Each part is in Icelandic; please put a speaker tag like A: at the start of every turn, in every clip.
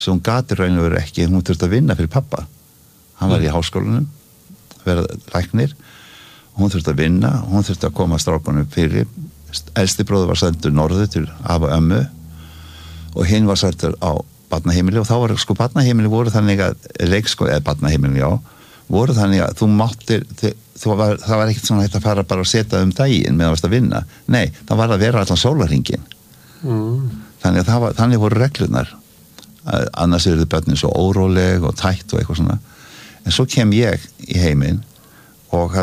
A: svo hún gat í raun og veru ekki, hún þurfti að vinna fyrir pappa. Hann var í háskólanum, vera læknir, og hún þurfti að vinna, hún þurfti að koma strákunum fyrir. Elsti bróður var sendur norður til afa og ömmu og hinn var sendur á barnaheimili og þá var barnaheimili voru þannig að leikskóli, eða barnaheimili, voru þannig að þú máttir, það var ekkert svona hægt að fara bara að setja daginn meðan varst að vinna. Nei, það var að vera allan sólarhringinn. Þannig að þannig voru reglurnar. Annars eru börnin svo óróleg og tætt og eitthvað svona. En svo kem ég í heiminn og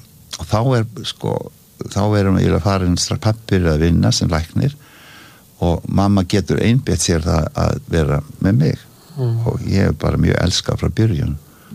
A: þá erum við að fara strax pappir að vinna sem læknir og mamma getur einbeitt sér það að vera með mig og ég er bara mjög elskað frá byrjun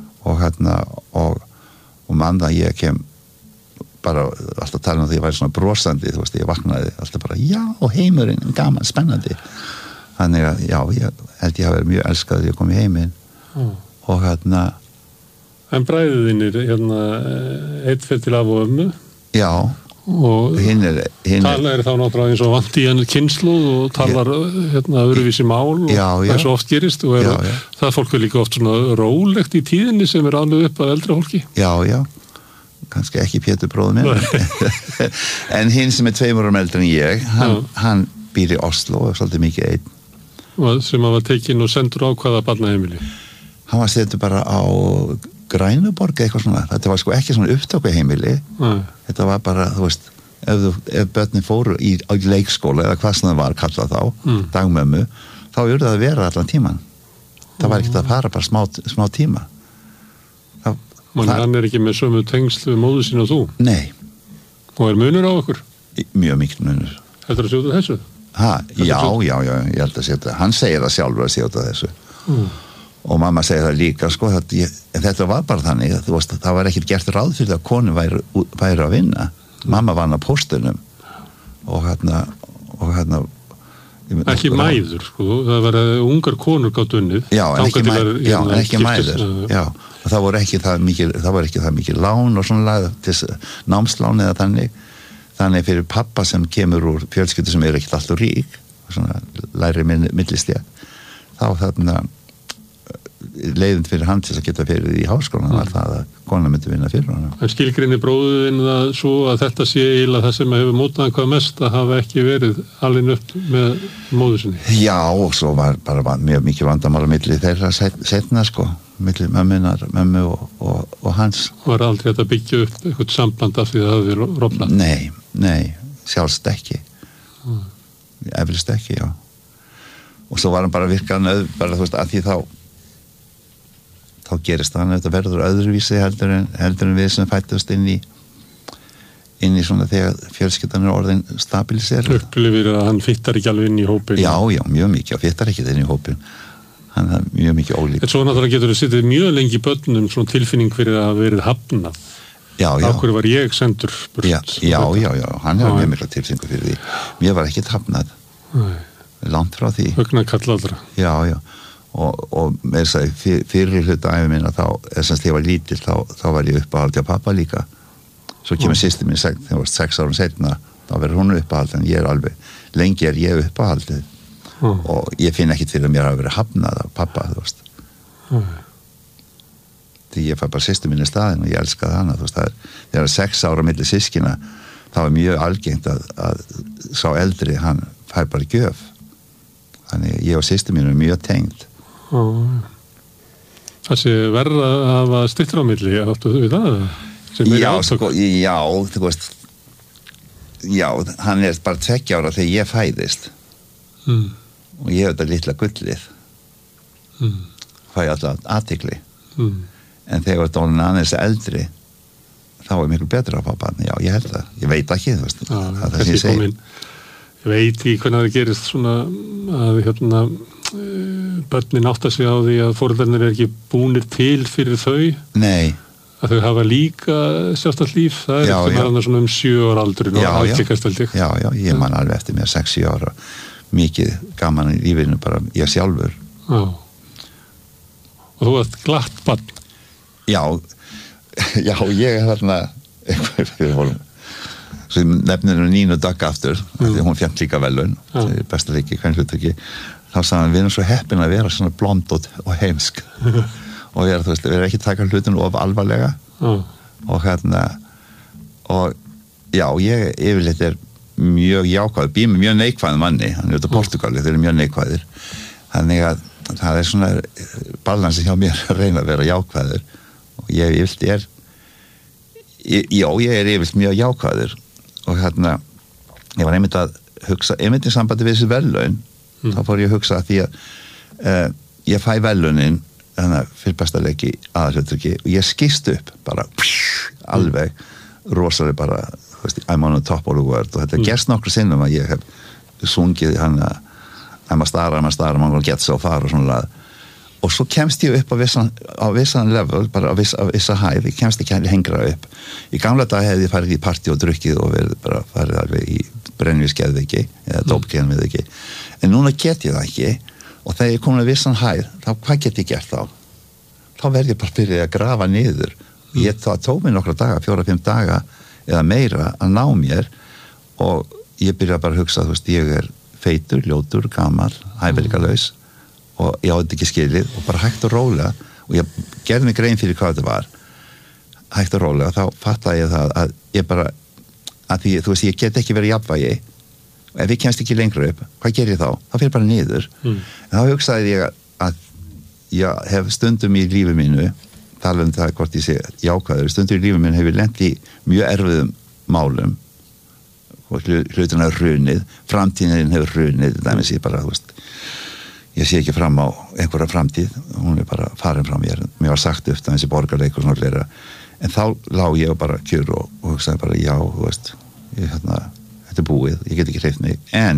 A: og mann að ég kem bara alltaf tala því að ég væri svona brosandi, þú veist, ég vaknaði alltaf bara, já, heimurinn, gaman, spennandi. Þannig að, já, ég held ég hafi verið mjög elskað þegar ég kom í heiminn og
B: En bræður þínir, einn fyrir til af og ömmu?
A: Já, og
B: talar þá náttúrulega eins og vant í henni kynsluð og talar öðruvísi mál og það er svo oft gerist og það fólk er líka oft svona rólegt í tíðinni sem er alveg upp að eldra fólki.
A: Já, kannski ekki Pétur bróður minn. En hinn sem er 2 árum eldri en ég, hann býr í Oslo og svolítið mikið einn.
B: Sem hann var tekinn og sendur á hvaða barnaheimili?
A: Hann var sendur bara á Grænuborg eitthvað svona, þetta var sko ekki svona upptökuheimili, þetta var bara, þú veist, ef börnin fóru á leikskóla eða hvað sem það var kallað þá, dagmömmu, þá urðu það að vera allan tíman. Það var ekkert að fara bara smá tíma.
B: Hann er ekki með sömu tengsl við móður sín og þú?
A: Nei.
B: Og er munur á okkur?
A: Mjög mikil munur.
B: Heldur að sjá út af þessu?
A: Já, ég held að sjá þetta. Hann segir það sjálfur að sjá út af þessu. Og mamma segir það líka, sko, en þetta var bara þannig, þú veist, það var ekkert gert ráð fyrir að konu væri að vinna. Mamma vann á póstunum og
B: ekki mæður, sko, það var ungar konur gátt unnið.
A: Já, en ekki mæður. Já, og það var ekki það mikið lán og svona námslán eða þannig fyrir pappa sem kemur úr fjölskyldu sem er ekkert alltaf rík, svona læri millistjætt, þá leiðin fyrir hann til að geta fyrir í háskólan var það að konan myndi vinna fyrir hann.
B: En skilgrinni bróðin það svo að þetta sé eiginlega það sem hefur mótað hvað mest að hafa ekki verið alveg upp með móður sinni? Já,
A: og svo var bara mjög mikið vandamála milli þeirra setna, sko, milli mömmu og hans.
B: Var aldrei þetta byggja upp eitthvað samband af því að það hefði rofnað?
A: Nei, sjálfst ekki. Eflust ekki, já. Og svo var hann bara virkað bara, þú veist, að því þá gerist það hann, þetta verður öðruvísi heldur en við sem fættust inn í svona þegar fjölskyldan er orðin stabilisera.
B: Upplifir að hann fittar ekki alveg inn í hópin?
A: Já, mjög mikið, og fittar ekki inn í hópin. Hann er mjög mikið ólík.
B: En svo náttúrulega getur þú sittið mjög lengi í börnum svona tilfinning fyrir að verið hafnað.
A: Já.
B: Af hverju var ég sendur burt?
A: Já, hann hefur mjög mikla tilfinningu fyrir því. Mér var ekki hafnað. Langt frá því.
B: Högnakall allra.
A: Já. Og með þess að fyrir hluta æfi minna þess að ég var lítill þá var ég uppáhaldi á pappa líka. Svo kemur systir mín þegar ég var 6 árum setna, þá verður hún uppáhaldi en ég er alveg, lengi er ég uppáhaldi og ég finn ekkit fyrir að mér hafa verið hafnað af pappa, þú veist. Því ég fæ bara systir mín í staðinn og ég elskaði hana, þú veist, þegar 6 ára milli systkina, það var mjög algengt að sá eldri, hann fær bara gjöf. Þannig ég og systir mín er mjög tengd.
B: Það sé verða að hafa styttra á milli, áttu þú við það?
A: Já, sko, þú veist, hann er bara 2 ára þegar ég fæðist og ég hef þetta litla gullið fæ alltaf athygli en þegar þetta orðin aðeins eldri þá er miklu betra á pappan, já, ég held það, ég veit ekki, þú veist, það sem ég segi.
B: Ég veit ekki hvernig það gerist svona að börnin átta sig á því að foreldrarnir er ekki búnir til fyrir þau.
A: Nei.
B: Að þau hafa líka sjálfstætt líf, það er eftir maður svona 7 ára aldurinn og algengast held ég.
A: Já, ég man alveg eftir mér 6-7 ára, mikið gaman í lífinu bara ég sjálfur.
B: Já. Og þú varst glatt barn. Já,
A: ég er þarna eitthvað fyrir honum. Svo nefnir hún Nínu Dögg aftur, því hún fengt líka velun, besta leiki, hvern hlutverki. þá sagði hann, við erum svo heppin að vera svona blond og heimsk og við erum ekki taka hlutinu of alvarlega og og já, ég yfirleitt mjög jákvæður, býr með mjög neikvæðum manni, hann út af Portugali, þeir eru mjög neikvæðir, þannig að það svona balansi hjá mér að reyna að vera jákvæður og ég yfirleitt ég yfirleitt mjög jákvæður og ég var einmitt að hugsa, einmitt í sambandi við þessi verðlaun þá fór ég að hugsa að því að ég fæ verðlaunin fyrir besta leiki aðalhlutverki og ég skýst upp bara alveg rosalega bara I'm on the top of the world og þetta gerst nokkur sinnum að ég hef sungið I'm a star, I'm gonna get so far og svona lað og svo kemst ég upp á vissan level, bara á vissa hæð, ég kemst ekki hengra upp í gamla dag hefði ég farið í partí og drukkið og verið bara farið alveg í brennvísgeðveiki eða dópgeðveiki en núna get ég það ekki og þegar ég komin að vissan hæð, þá hvað get ég gert þá verð ég bara byrja að grafa niður það tók mér nokkra daga, 4-5 daga eða meira að ná mér og ég byrja bara að hugsa ég feitur, ljótur, gamall hæfileikalaus og ég átti ekki skilið og bara hægt og rólega og ég gerði mig grein fyrir hvað þetta var hægt og rólega, þá fattaði ég það að ég bara að því, ég get ekki verið í jafnvægi og ef ég kemst ekki lengra upp, hvað ger ég þá? Þá fyrir bara niður en þá hugsaði ég að ég hef stundum í lífi mínu tala það hvort ég sé jákvæður stundum í lífi mínu hefur lent í mjög erfiðum málum og hlutina hrunið framtíðin hefur hrunið dæmis ég bara, ég sé ekki fram á einhverja framtíð, hún bara farin frá mér var sagt upp þessi borgarleik og svona fleira en þá lá ég bara kjur og hugsaði bara já, þetta búið, ég get ekki hreyft mig en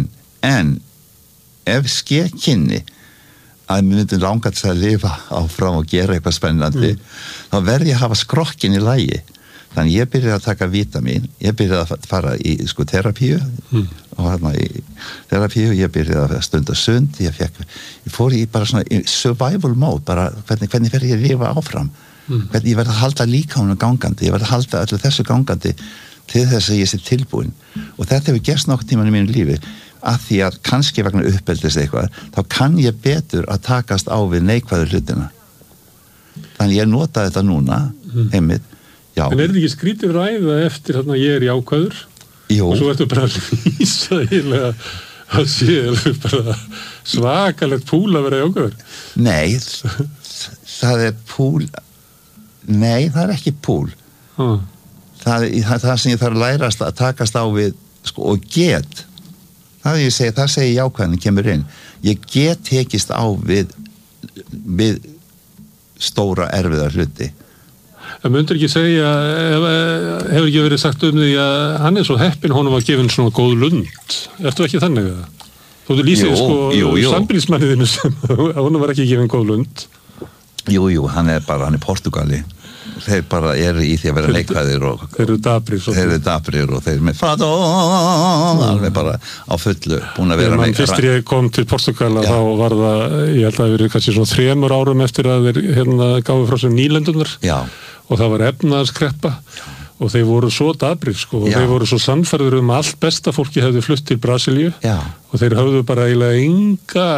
A: ef kynni að mér myndi langa til að lifa áfram og gera eitthvað spennandi þá verð ég að hafa skrokkin í lagi þannig ég byrjaði að taka vítamín ég byrjaði að fara í terapíu og í terapíu ég byrjaði að stunda sund ég fór í bara svona í survival mode bara hvernig fer ég að lifa áfram hvernig ég verð að halda líkamanum gangandi ég verð að halda öllu þessu gangandi til þess að ég sé tilbúin og þetta hefur gerst nokkuð tíman í mínu lífi að því að kannski vegna uppeldist eitthvað þá kann ég betur að takast á við neikvæðu hlutina þannig ég nota þetta núna einmitt, já. En
B: þetta ekki skrítið ræða eftir þarna ég jákvæður
A: Jú.
B: Og svo ertu bara að lýsa eiginlega að sé bara svakalegt púl að vera jákvæður
A: Nei, það er púl Nei, það er ekki púl það sem ég þarf að lærast að takast á við og get það segi jákvæðin kemur inn ég get tekist á við stóra erfiðar hluti
B: Það myndir ekki segja hefur ekki verið sagt því að hann svo heppinn honum var gefin svona góð lund ertu ekki þannig að þú lýsir sambýlismanniðinu sem honum var ekki gefin góð lund
A: Jú, hann er Portugali þeir bara eru í því að vera neikvæðir og
B: þeir eru daprir
A: og þeir með alveg bara á fullu búin að vera
B: fyrst ég kom til Portugala þá var það, ég held að það verið kannski svona 3 árum eftir að þeir gáfu frá sem nýlendunar og það var efnaðarskreppa og þeir voru svo daprir og þeir voru svo sannfærður allt besta fólki hefði flutt til Brasilíu og þeir höfðu bara eiginlega enga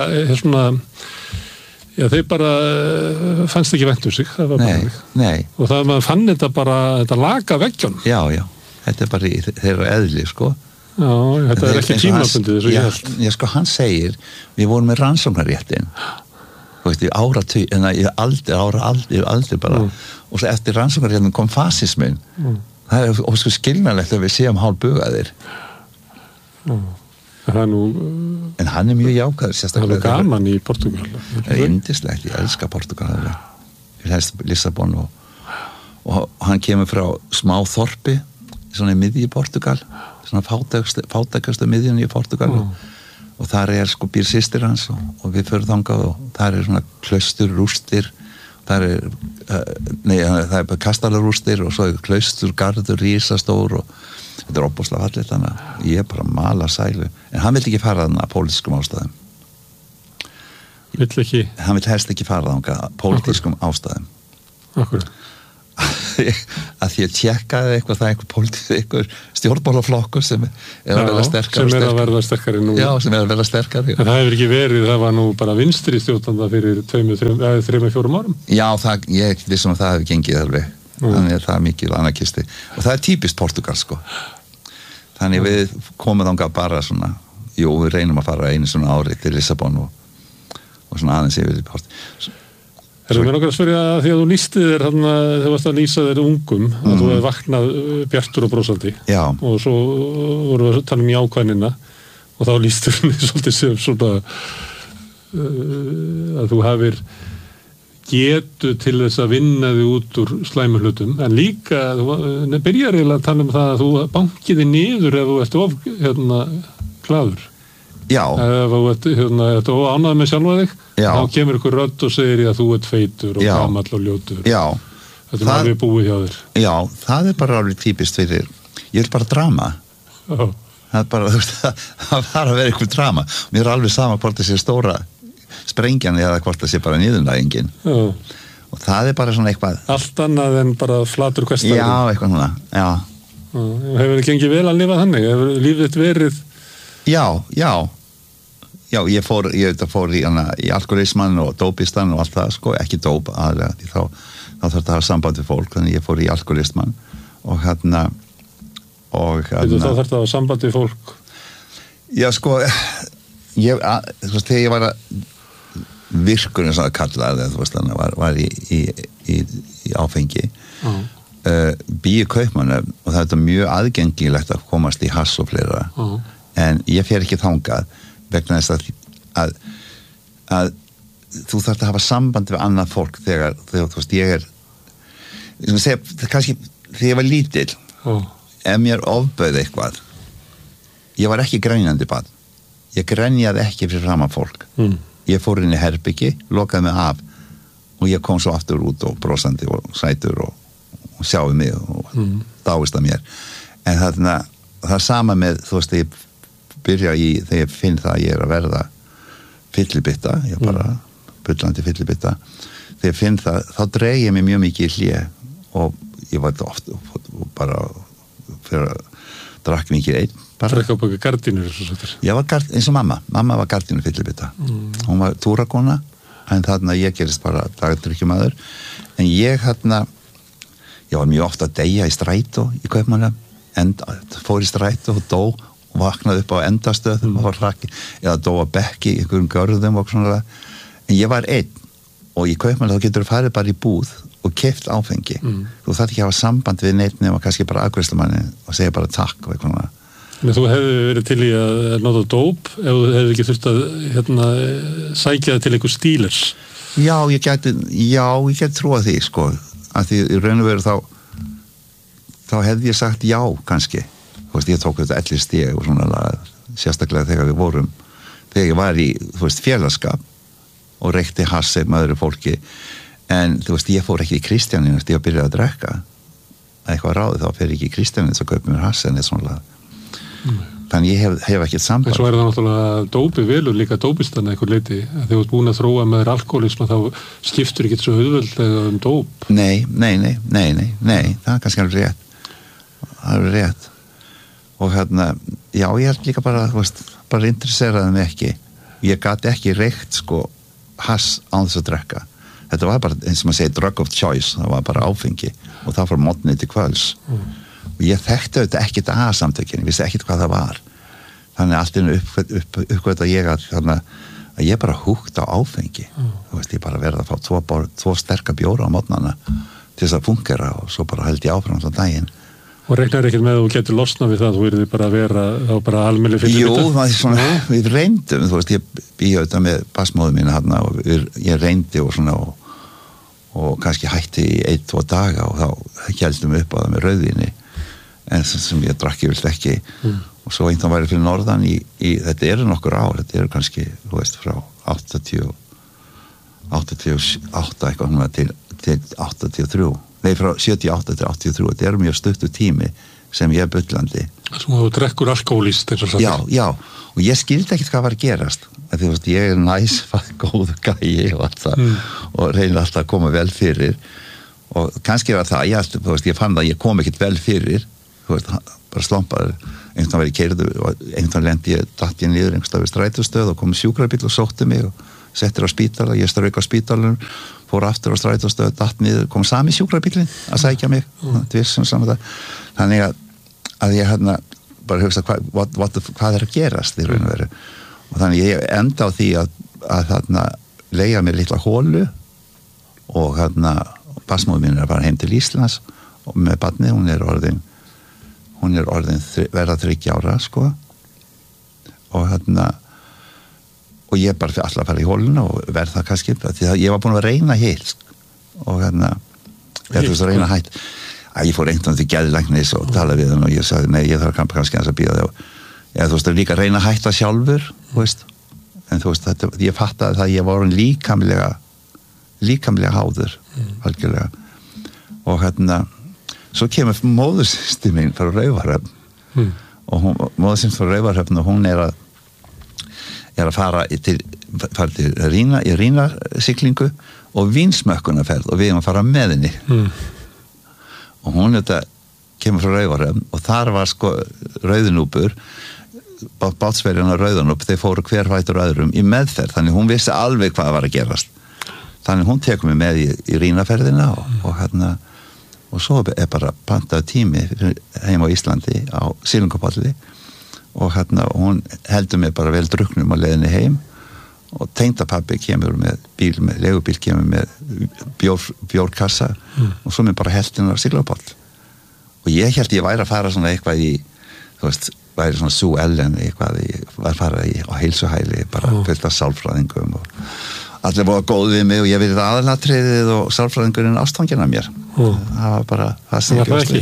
B: þeir bara fannst ekki vænt sig það var bara
A: nei.
B: Og það maður fann þetta bara þetta laga veggjónum
A: já, þetta er bara í þeirra eðli
B: já, þetta er ekki tímabundið eins og ég held
A: hann segir, við vorum með rannsóknarréttin í áratug en í aldir bara og svo eftir rannsóknarréttin kom fasismin það er skilnalegt að við séum hálfbugaðir en hann er mjög jákvæður sérstaklega
B: það er gaman í Portugal
A: það er yndislegt, ég elska Portugal ég helst Lissabon og hann kemur frá smá þorpi svona í miðji Portugal svona fátækastu miðjunni í Portugal og þar er býr systir hans og við förum þangað og þar er svona klaustur rústir þar það er kastalarústir og svo er klaustur garður rísastór og þetta er óbúslega fallið þannig að ég er bara að mala sælu en hann vill ekki fara þarna að pólitískum ástæðum hann vill helst ekki fara þarna að pólitískum ástæðum
B: Akkur
A: að því að tjekkaði eitthvað það einhver stjórnmálaflokkur sem að verða sterkari
B: sem að verða sterkari nú.
A: Já, sem að verða sterkari.
B: En það hefur ekki verið, það var nú bara vinstri stjórnanda fyrir 3-4 árum.
A: Já, ég vissum að það hefur gengið alveg. Þannig að það er mikið anarkisti og það er típist Portugal sko. Þannig við komum þangað bara svona, við reynum að fara einu svona ári til Lissabon og svona aðeins yfir í Portugal.
B: Erum við nokkað að spyrja að því að þú lýsti þér þegar þú varst að lýsa þér ungum að þú hefði vaknað bjartur og brósandi. Já. Og svo vorum við að tala jákvæðnina og þá lýstur við svolítið sem svona að þú hafir getu til þess að vinna þig út úr slæmu hlutum en líka, þú byrjar eiginlega að tala um það að þú bankiði niður ef þú ert glaður. Já. Ef þú ert ánægð með sjálfa þig, þá kemur ykkur rödd og segir að þú ert feitur og gamall og ljótur. Já. Þetta er alveg búið hjá þér. Já, það er bara alveg típist fyrir, ég vil bara drama. Já. Það er bara, það var að vera ykkur drama. Mér er alveg sama hvort það sé stóra sprengjan eða hvort það sé bara niðurlægingin. Já. Og það er bara svona eitthvað. Allt annað en bara flatur hversdagur. Já, eitthvað svona, já. Hefur þið gengið vel að lifa þannig? Hefur lífið þitt verið? Já, ég fór í alkoholisman og dópistan og allt það, sko, ekki dóp aðlega, þá þarf þetta að hafa samband við fólk, þannig ég fór í alkoholisman og þá þarf þetta að hafa samband við fólk? Já, sko, þegar ég var að virkur eins og að kalla það, var í áfengi, býi kaupmannu og það er mjög aðgengilegt að komast í hass og fleira, en ég fer ekki þangað vegna þess að þú þarft að hafa samband við annað fólk þegar þú veist, ég er kannski þegar ég var lítill ef mér ofbauð eitthvað ég var ekki grænjandi barn ég grænjaði ekki fyrir framan fólk ég fór inn í herbyggi, lokaði mig af og ég kom svo aftur út og brosandi og sætur og sjáði mig og dáist að mér en það er sama með þú veist, ég byrja þegar ég finn það að ég er að verða fyllibitta, ég er bara bullandi fyllibitta, þegar ég finn það þá dreig ég mig mjög mikið í hlé og ég var oft bara fyrir að drakk mikið einn drakk á baka gardínur ég var eins og mamma var gardínur fyllibitta hún var túrakona en þarna ég gerist bara dagdrykkjumaður en ég var mjög ofta að deyja í strætó í Kaupmannahöfn fór í strætó og dó og vaknaði upp á endastöðum eða dó að bekki í einhverjum görðum og svona en ég var einn og í Kaupmannahöfn þá getur þú farið bara í búð og keypt áfengi þú þarf ekki að hafa samband við neitt nema kannski bara afgreiðslumanni og segja bara takk og eitthvað en þú hefði verið til í að nota dóp ef þú hefði ekki þurft að sækja það til einhver stílers já, ég geti trúað því sko, að því í raun og veru þá hefði ég sagt já kannski þú veist, ég tók þetta 11 stig og svona sérstaklega þegar ég var í, þú veist, félagskap og reykti hassi með öðru fólki en, þú veist, ég fór ekki í Kristjanin eftir að byrja að drekka eitthvað ráði þá fer ég ekki í Kristjanin þess að kaupa mér hassi en svona þannig ég hef ekkert samband Svo er það náttúrulega dópi velur líka dópistan eitthvað leiti, þegar þú ert búin að þróa með þér alkoholism þá skiptur ekki svo auðveldlega dóp Nei, það er kannski alveg rétt og já, ég held líka bara, þú veist, bara interesseraði mig ekki. Ég gat ekki reykt, sko, hass án þess að drekka. Þetta var bara, eins og maður segir, drug of choice, það var bara áfengi og það frá morgni til kvölds. Og ég þekkti auðvitað ekkert að samtökin, ég vissi ekkert hvað það var. Þannig allt inn uppgötta ég að ég bara húkt á áfengi. Þú veist, ég bara verði að fá tvo sterka bjóra á morgnana til þess að fungera og svo bara held ég áfram svona daginn. Og regnar ekkert með að þú getur losnað við það, þú verður bara að vera á bara almennileg fyllibitta? Jú, það er svona, við reyndum, þú veist, ég býði auðvitað með basmóðu mína þarna og ég reyndi og svona og kannski hætti í 1-2 daga og þá heldum við upp á það með rauðvíni en sem ég drakk ég vilt ekki og svo einhvern væri fyrir norðan í þetta eru nokkur ár, þetta eru kannski, þú veist, frá 88 eitthvað til 83 Nei, frá 78 til 83, þetta er mjög stuttur tími sem ég er bullandi. Svo þú drekkur alkoholist, eins og sagt. Já, og ég skildi ekkert hvað var að gerast. Því, þú veist, ég er góð gæi og allt það og reynir alltaf að koma vel fyrir
A: og kannski var það, ég fann það, ég kom ekkert vel fyrir, bara slompaður, einhvern veginn keyrðu og einhvern veginn datt ég niður einhvern við strætóstöð og kom sjúkrabíll og sótti mig og settir á spítala, ég strauk á spítalunum, fór aftur á strætóstöð, datt niður, kom sami sjúkrabíllinn að sækja mig, þannig að ég bara hugsa hvað að gerast í raun og veru, og þannig ég enda á því að leigja mér litla hólu og basmóður mín að fara heim til Íslands og með barnið, hún er orðin verða 30 ára sko og og ég bara fyrir alltaf að fara í hóluna og verða það kannski, því að ég var búin að reyna hitt og ég að reyna hætt ég fór einhvern til geðlæknis og tala við hann og ég sagði, nei, ég þarf kannski að bíða það þú veist, líka að reyna að hætta sjálfur þú veist, en þú veist, ég fattaði það að ég var líkamlega háður algjörlega og svo kemur móðursystir mín frá Raufarhöfn og móðursystir frá Raufarhöfn og hún er að fara til Rína-siglingu og vínsmökkunarferð og við erum að fara með henni og hún kemur frá Raufarhöfn og þar var sko rauðinúpur bátsverjan og rauðanúp, þeir fóru hver fætur öðrum í meðferð, þannig hún vissi alveg hvað var að gerast, þannig hún tekur mig með í Rínaferðina og svo er bara pantaði tími heim á Íslandi á Silungapolli og hún heldur mig bara vel drukknum á leiðinni heim og tengdapabbi kemur með legubíl kemur með bjórkassa og svo mér bara heldin á Silungapoll og ég held ég væri að fara svona eitthvað í, þú veist, væri svona Sú Ellen eitthvað, ég var að fara á heilsuhæli, bara fullt af sálfræðingum og allir búið góð við mig og ég verið aðalatriðið og sálfræðingurinn ástfanginn af mér það var bara það sem
B: var ekki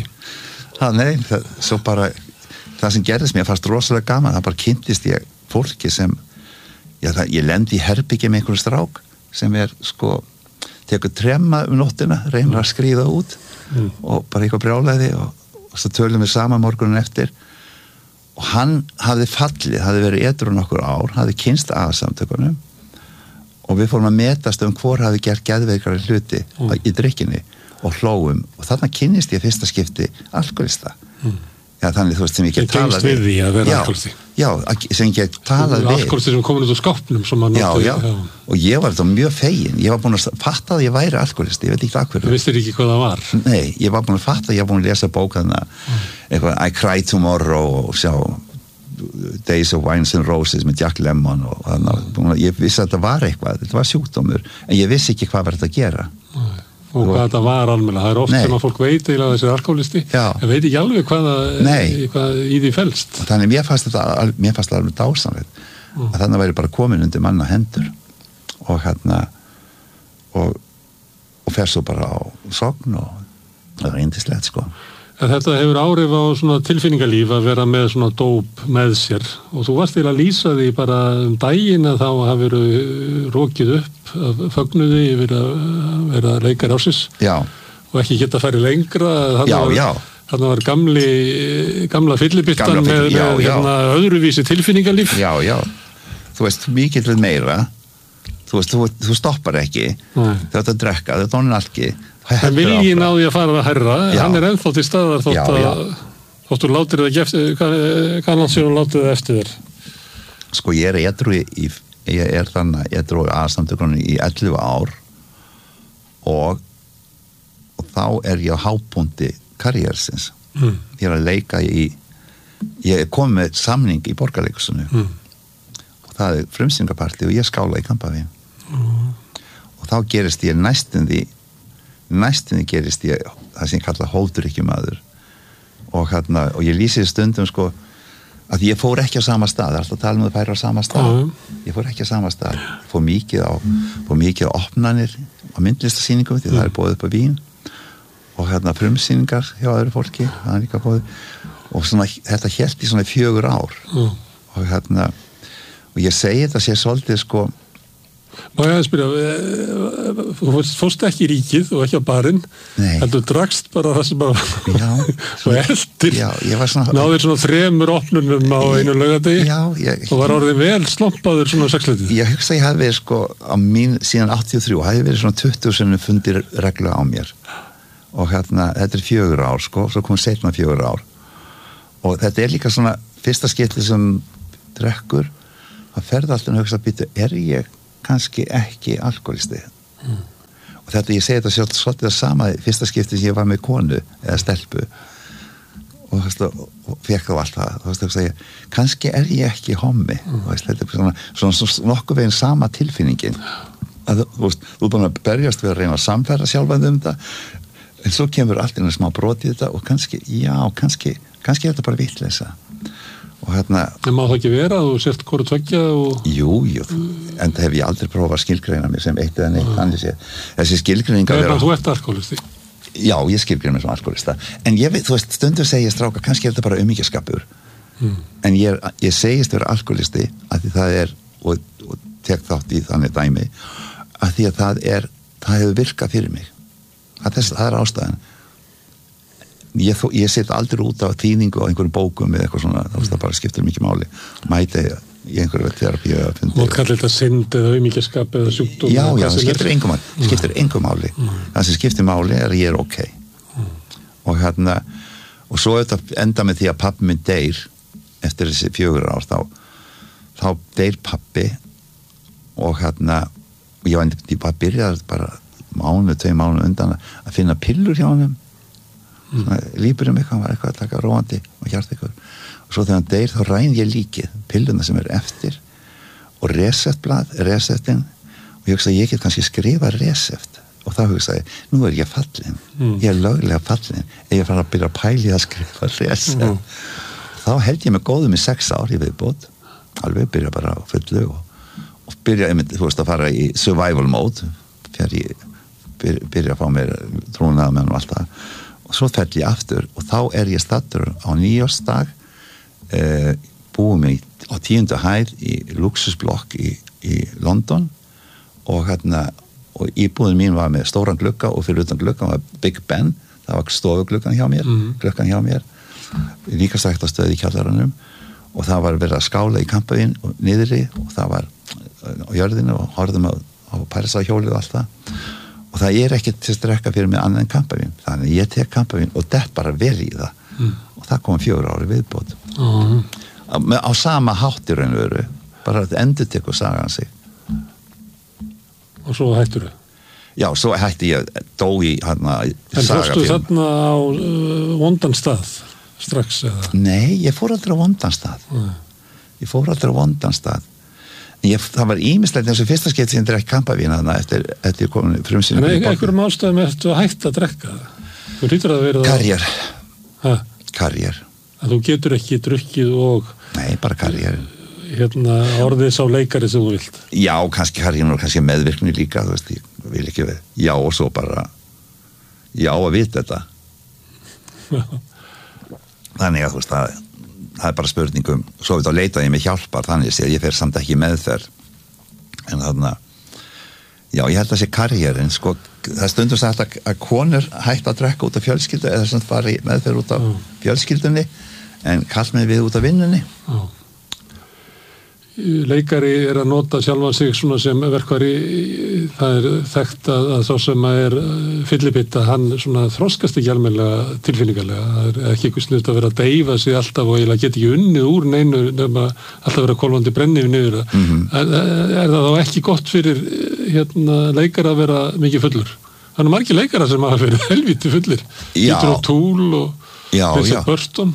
A: svo bara það sem gerðist mér fannst rosalega gaman, það bara kynntist ég fólki sem ég lendi í herbyggi með einhverju strák sem er sko tekur tremma nóttina, reynir að skríða út og bara eitthvað brjálæði og svo tölum við saman morgunin eftir og hann hafði verið edrú nokkur ár, hafði kynst aðsamtökunum og við fórum að metast hvor hafi gert geðveikari hluti í drykkinni og hlóum og þarna kynnist ég fyrsta skipti alkoholista þannig þú veist sem ég get talað
B: við því að vera alkoholisti
A: sem ég get talað við
B: alkoholisti sem komin út úr skápnum
A: og ég var þetta mjög fegin ég var búin að fatta að ég væri alkoholisti ég veit ekki hverju
B: þú vissir ekki hvað það var
A: nei, ég var búin að fatta, ég var búin að lesa bókana eitthvað I Cry Tomorrow og sjá Days of Wines and Roses með Jack Lemmon og ég vissi að þetta var eitthvað, þetta var sjúkdómur en ég vissi ekki hvað var þetta að gera
B: og hvað þetta var almennilega, það er oft sem að fólk veit eða þessi alkoholisti, en veit ekki alveg hvað í því felst
A: þannig mér fannst það alveg dásamlegt að þannig væri bara komin undir manna hendur og og fer svo bara á sogn og það var yndislegt sko
B: En þetta hefur áhrif á svona tilfinningalíf að vera með svona dóp með sér og þú varst til að lýsa því bara daginn að þá hafi verið rókið upp af fögnuði yfir að vera leikar ársins og ekki geta að færi lengra þannig var gamla fyllibittan með öðruvísi tilfinningalíf
A: þú veist, mikið við meira þú stoppar ekki þetta að drekka, þetta er alki
B: en viljinn á því að fara að herra hann er ennþá til staðar þóttu látir það ekki eftir hvað langt sér hún látið það eftir þér
A: sko ég er edrú ég er þannig edrú aðsamtökunum í 11 ár og þá er ég á hápunkti karriersins ég er að leika ég kom með samning í Borgarleikhúsinu og það er frumsýningarpartí og ég skála í Kampavín og þá gerist ég næstunni gerist ég það sem ég kalla hóldrykkjumaður og ég lýsi stundum sko að ég fór ekki á sama stað það er alltaf að tala um að færa á sama stað ég fór ekki á sama stað fór mikið á opnanir á myndlistasýningum því það er bóðið upp á Vín og frumsýningar hjá öðru fólki það er líka bóðið og svona, þetta hélt í svona 4 ár og ég segi þetta sér svolítið sko
B: Má ég að spyrja, þú fórst ekki í ríkið og ekki á barinn, en þú drakst bara það sem að og eldir, náður svona 3 opnunum á einu laugardegi og var orðið vel slompaður svona 6-leitið.
A: Ég hugsa ég hafi verið sko, síðan 83, hafi verið svona 20 sem fundir regla á mér. og þetta 4 ár sko, svo kom seinna 4 ár og þetta líka svona fyrsta skipti sem drekkur það ferði alltaf að hugsa býtu, ég kannski ekki alkoholisti og þetta, ég segi þetta svolítið það sama fyrsta skipti sem ég var með konu eða stelpu og fekk þá allt það kannski ég ekki hommi þetta svona nokkuð veginn sama tilfinningin að þú er búin að berjast við að reyna að samfæra sjálfan þetta en svo kemur allt inn að smá broti þetta og kannski þetta bara vitleysa og
B: En má það ekki vera að þú sért hvort tveggja og...
A: Jú, en það hef ég aldrei prófað að skilgreina mig sem eitt eða neitt þannig þessi skilgreiningar
B: Þú ert alkoholisti
A: Já, ég skilgreina mig sem alkoholista en ég veit, þú veist, stundum segja stráka kannski þetta bara umhyggjaskapur en ég segist vera alkoholisti að því það og tek þátt í þannig dæmi að því að það hefur virkað fyrir mig það ástæðan ég set aldrei út á þýðingu á einhverjum bókum eða eitthvað svona, það bara skiptir mikið máli mæti í einhverju terapíu
B: og kallir þetta synd eða umhyggjaskap eða sjúkdóm
A: já, það skiptir engum máli það sem skiptir máli að ég ok og svo þetta enda með því að pabbi minn deyr eftir þessi 4 ár þá deyr pabbi og ég bara byrjaði bara 2 mánuð undan að finna pillur hjá honum lípur eitthvað, var eitthvað að taka róandi og hjartveikkur og svo þegar hann deyr þá ræn ég líkið pilluna sem eftir og reseptin og ég hugsa ég get kannski skrifa resept og þá hugsa ég, nú ég fallin ég löglega fallin ég fara að byrja að pæli að skrifa resept þá held ég mig góðum í 6 ár í viðbót alveg byrja bara á fullu og byrja að fara í survival mode byrja að fá mér trúnaðamenn og allt það og svo fell ég aftur og þá ég stattur á nýjársdag búum ég á 10. hæð í luxusblokk í London og íbúðin mín var með stóran glugga og fyrir utan gluggan var Big Ben það var stofugluggan hjá mér líka stæktastöð í kjallaranum og það var verið að skála í kampavín og niðri og það var á jörðinu og horfðum á Parísarhjólið og allt það og það ekkert til að drekka fyrir mig annað en kampavín þannig ég tek kampavín og dett bara vel í það og það kom 4 ári viðbót á sama hátt í raun og veru bara að endur tekur sagan sig
B: og svo hættur þau
A: já, svo hætti ég dó í
B: en fórstu þarna á vondan stað strax eða?
A: Nei, ég fór aldrei á vondan stað það var ýmislegt eins og fyrsta skeitt sem ég drekk kampavín eftir komin frumsýning
B: en einhverjum ástæðum ertu að hætta að drekka þú hlýtur að vera
A: karriér
B: að þú getur ekki drukkið og
A: nei, bara karriér
B: orðið sá leikari sem þú vilt
A: já, kannski karriér og kannski meðvirkni líka þú veist, ég vil ekki við já og svo bara já að vita þetta þannig að þú veist það bara spurningum svo við þá leita ég mig hjálpar þannig að ég fer samt ekki meðferð en já ég held að sé karriérin sko, það stundum sagt að konur hætt að drekka út af fjölskyldu eða svona fara í meðferð út af fjölskyldunni en kallmenn við út af vinnunni
B: leikari að nota sjálfan sig svona sem verkvari það þekkt að sá sem fyllibitta hann svona þroskast ekki almennilega tilfinningarlega, það ekki eitthvað sniðt að vera að deyfa sig alltaf og eiginlega geta ekki unnið úr neinu nema alltaf vera kolvandi brennið niður það þá ekki gott fyrir leikara að vera mikið fullur þannig margir leikara sem hafa verið helvíti fullir Peter O'Toole og Richard Burton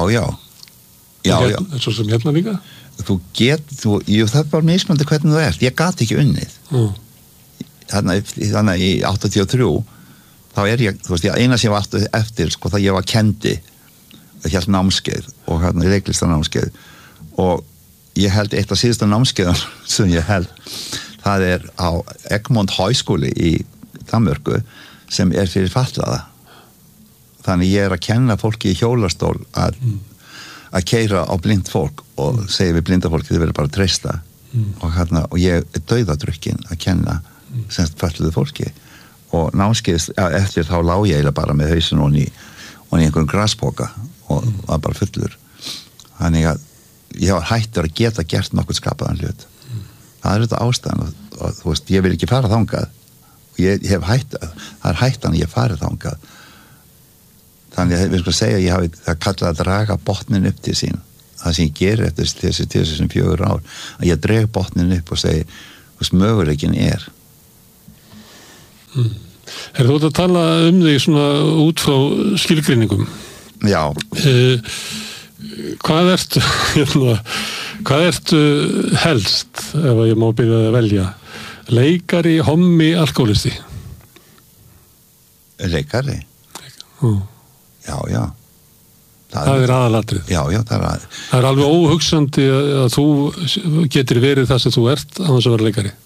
B: svo sem líka það er bara mismandi hvernig þú ert ég gat ekki unnið
A: þannig í 83 þá ég, þú veist, eina sem ég var eftir sko það ég var kendi það hélt námskeið og leiklistanámskeið og ég held eitt af síðustu námskeiðan sem ég held það á Egmont Háskóli í Danmörku sem fyrir fatlaða þannig ég að kenna fólki í hjólastól að keyra á blind fólk og segja við blinda fólki þið verður bara að treysta og ég dauðadrukkin að kenna semst fötluðu fólki og námskeið eftir þá lá ég bara með hausin og í einhverjum graspoka og var bara fullur þannig að ég var hættur að geta gert nokkuð skapaðan hlut það þetta ástæðan og þú veist, ég vil ekki fara þangað og ég hef hætt það hættan að ég farið þangað þannig að við sko segja ég hafi það kallað að draga botnin upp til sín það sem ég gerir eftir þessi 4 ár að ég dreg botnin upp og segi hvers möguleikin
B: Þú ert að tala þig svona út frá skilgreiningum
A: Já
B: Hvað ertu helst ef ég má byrja að velja leikari, hommi, alkoholisti
A: Leikari Já
B: Það er aðalatrið
A: Já, það
B: er alveg óhugsandi að þú getur verið það sem þú ert á þess að vera leikari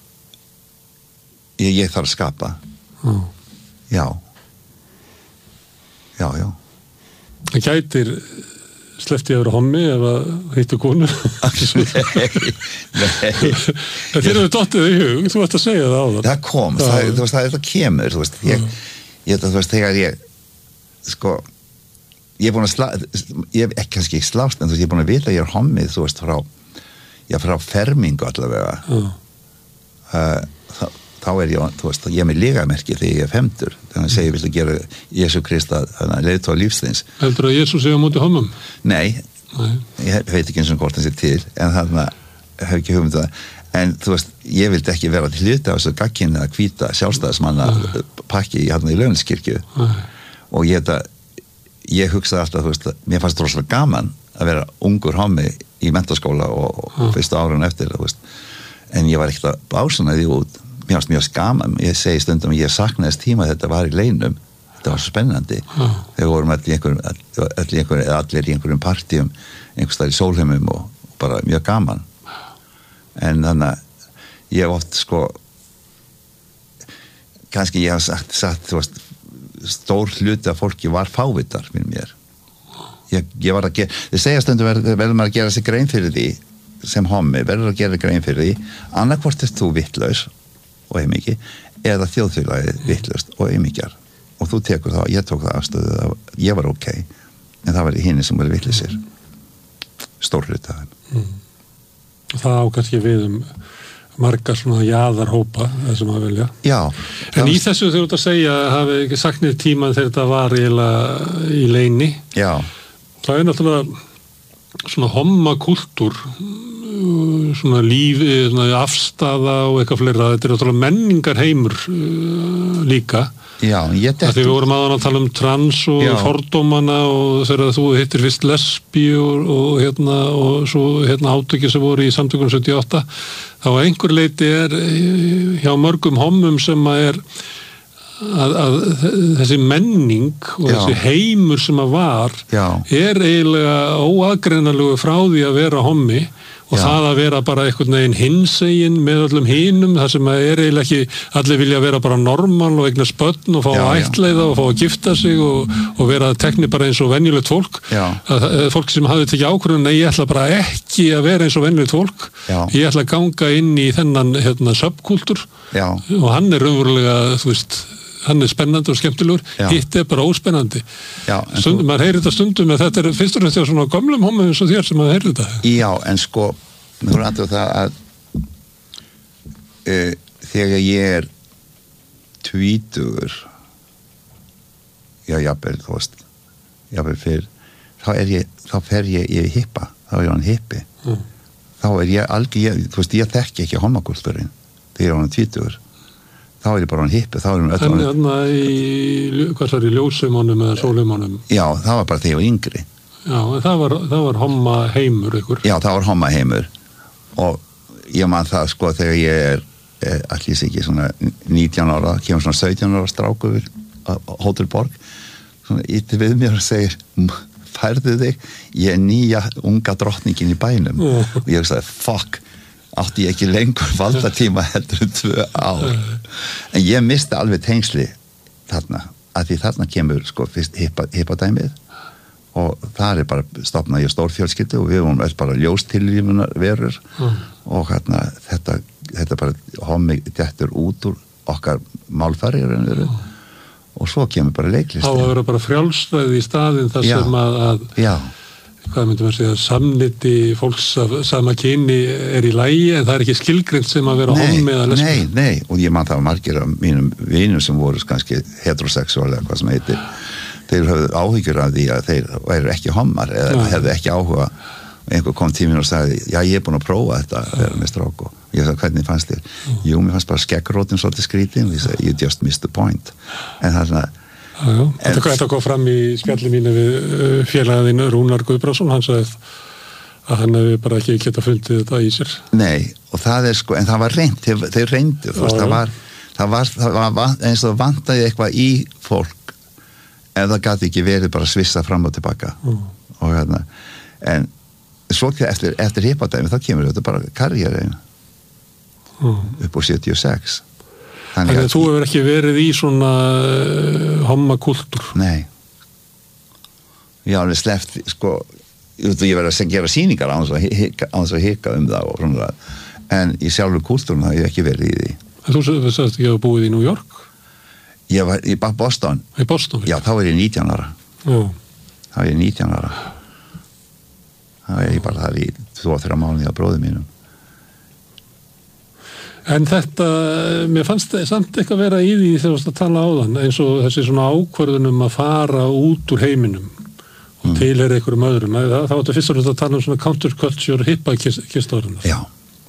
A: Ég þarf að skapa Já
B: Það gætir sleppti að vera hommi ef að hittu konu
A: Nei
B: Það er dottið í hug, þú ætti að segja það á
A: það kom, það kemur þegar ég sko ég er búin að ég hef ekki kannski slást en ég er búin að vita að ég er hommið frá fermingu allavega þá er ég ég er með ligamerki þegar ég er 50 þannig að segja viltu gera Jesú Krista leiðtoga lífsins
B: Heldur að Jesús sé á móti hommum?
A: Nei, ég veit ekki eins og hvort það sé til en þannig að hef ekki hugmynd það en ég vildi ekki vera til hluti á þessu gagginni að hvíta sjálfstæðismanna pakki í Laugardalskirkju og ég hugsaði alltaf mér fannst rosalega gaman að vera ungur hommi í menntaskóla og fyrstu árun eftir en ég var ekkert að básuna því út mér fannst mjög gaman, ég segi stundum að ég saknaðist tíma að þetta var í leinum þetta var svo spennandi þegar vorum allir í einhverjum partíum einhvers staðar í sólheimum og bara mjög gaman en þannig að ég oft kannski ég haf sagt stór hluti af fólki var fávitar fyrir mér ég var að gera, þið segja stundum verður maður að gera sig grein fyrir því sem hommi, verður að gera grein fyrir því annarkvort þú vitlaus og heimiki, eða þjóðfélagið vitlaust og heimikjar og þú tekur það, ég tók það afstöðu að ég var ok, en það var hinni sem var vitlausir stór hluti af þeim
B: Það á kannski við marga svona jaðarhópa þessum að velja. Já. En í þessu þegar þú ert að segja hafi ekki sagt niður tíman þegar þetta var eiginlega í leyni. Já. Það er náttúrulega svona hommakúltúr, svona líf, svona afstaða og eitthvað fleira. Þetta er náttúrulega menningarheimur líka. Já, ég þetta. Þegar við vorum að tala trans og fordómana og þegar þú hittir fyrst lesbíu og svo átöki sem voru í samtökunum 78, þá einhver leiti hjá mörgum hommum sem að þessi menning og þessi heimur sem að var eiginlega óaðgreinanlegu frá því að vera hommi og það að vera bara einhvern veginn hinsegin með öllum hinum, það sem að eiginlega ekki allir vilja vera bara normal og eignast börn og fá að ættleiða og fá að gifta sig og vera tekni bara eins og venjulegt fólk. Fólk sem hafði tekið ákvörðun, nei, ég ætla bara ekki að vera eins og venjulegt fólk. Ég ætla að ganga inn í þennan subkultúr og hann er raunverulega, þú veist, hann er spennandi og skemmtilegur, hitt er bara óspennandi. Maður heyrir þetta stundum en þetta er fyrst og næst svona gömlum hommum eins og þér sem maður heyrir þetta. Já, en sko mér voru aðtöð það að þegar ég er 20 jafnvel, þú veist jafnvel fyrr, þá fer ég í hippa, þá er ég hann hippi þá er ég algjör, þú veist, ég þekki ekki hommakultúrin þegar ég er hann 20 þá er ég bara hann hippi, þá er hann hvað svo er í ljósaumunum eða sólaumunum? Já, það var bara þegar ég var yngri. Já, en það var homma heimur ykkur? Já, það var homma heimur og ég man það sko þegar ég allir sé ekki svona 19 ára, kemur svona 17 ára strákur á Hótel Borg svona ítti við mér og segir færðu þig, ég er nýja unga drottningin í bænum og ég sagði, fuck átti ég ekki lengur valdatíma heldur 2 ár en ég misti alveg tengsli þarna, að því þarna kemur sko fyrst hippadæmið og það er bara stofnað ég stórfjölskyldu og við vorum öll bara ljóstilífunar verur og þetta bara hommi dettur út úr okkar málfæri og svo kemur bara leiklisti. Þá að vera bara frjálsræði í staðinn þar sem að hvað myndum að segja, samniti fólks af sama kyni er í lagi en það er ekki skilgreint sem að vera hommi eða lesbi. Nei, og ég man það margir af mínum vinum sem voru kannski heterosexuáli eða hvað sem heitir
A: þeir höfðu áhyggjur af því að þeir væru ekki hommar eða hefðu ekki áhuga. Einhver kom tíminn og sagði, já, ég er búin að prófa þetta að vera með strák og ég sagði, hvernig fannst þér? Jú, mér fannst bara skeggrótin svolítið skrítin og ég sagði, you just missed the point. En
B: þetta kom fram í spjalli mínu við félaginn Rúnar Guðbrandsson, hann sagði að hann hefði bara ekki geta fundið þetta í sér.
A: Nei, og það sko, en það var reynd, þeir reyndu, það var eins og vantaði eitthvað í fólk ef það gæti ekki verið bara svissa fram og tilbaka. Og en svo eftir hippadæmi þá kemur þetta bara karriérin upp á 76.
B: Þannig að þú hefur ekki verið í svona hommakúltúr.
A: Nei. Ég alveg sleppt, sko, ég verið að gera sýningar án þess að hika það og svona, en í sjálfur kúltúrun það hef ég ekki verið í því.
B: En þú sagðist ekki að hafa búið í New York?
A: Ég var í Boston.
B: Í Boston?
A: Já, þá var ég 19 ára. Þá var ég 19 ára. Það var ég bara þar í 2-3 mánuði á bróðum mínum.
B: En þetta, mér fannst samt eitthvað vera í því þegar þú varst að tala á þann, eins og þessi svona ákvörðunum að fara út úr heiminum og tilheyra einhverjum öðrum. Það áttu fyrst að tala um svona counterculture hippa-kistóðurinnar.
A: Já.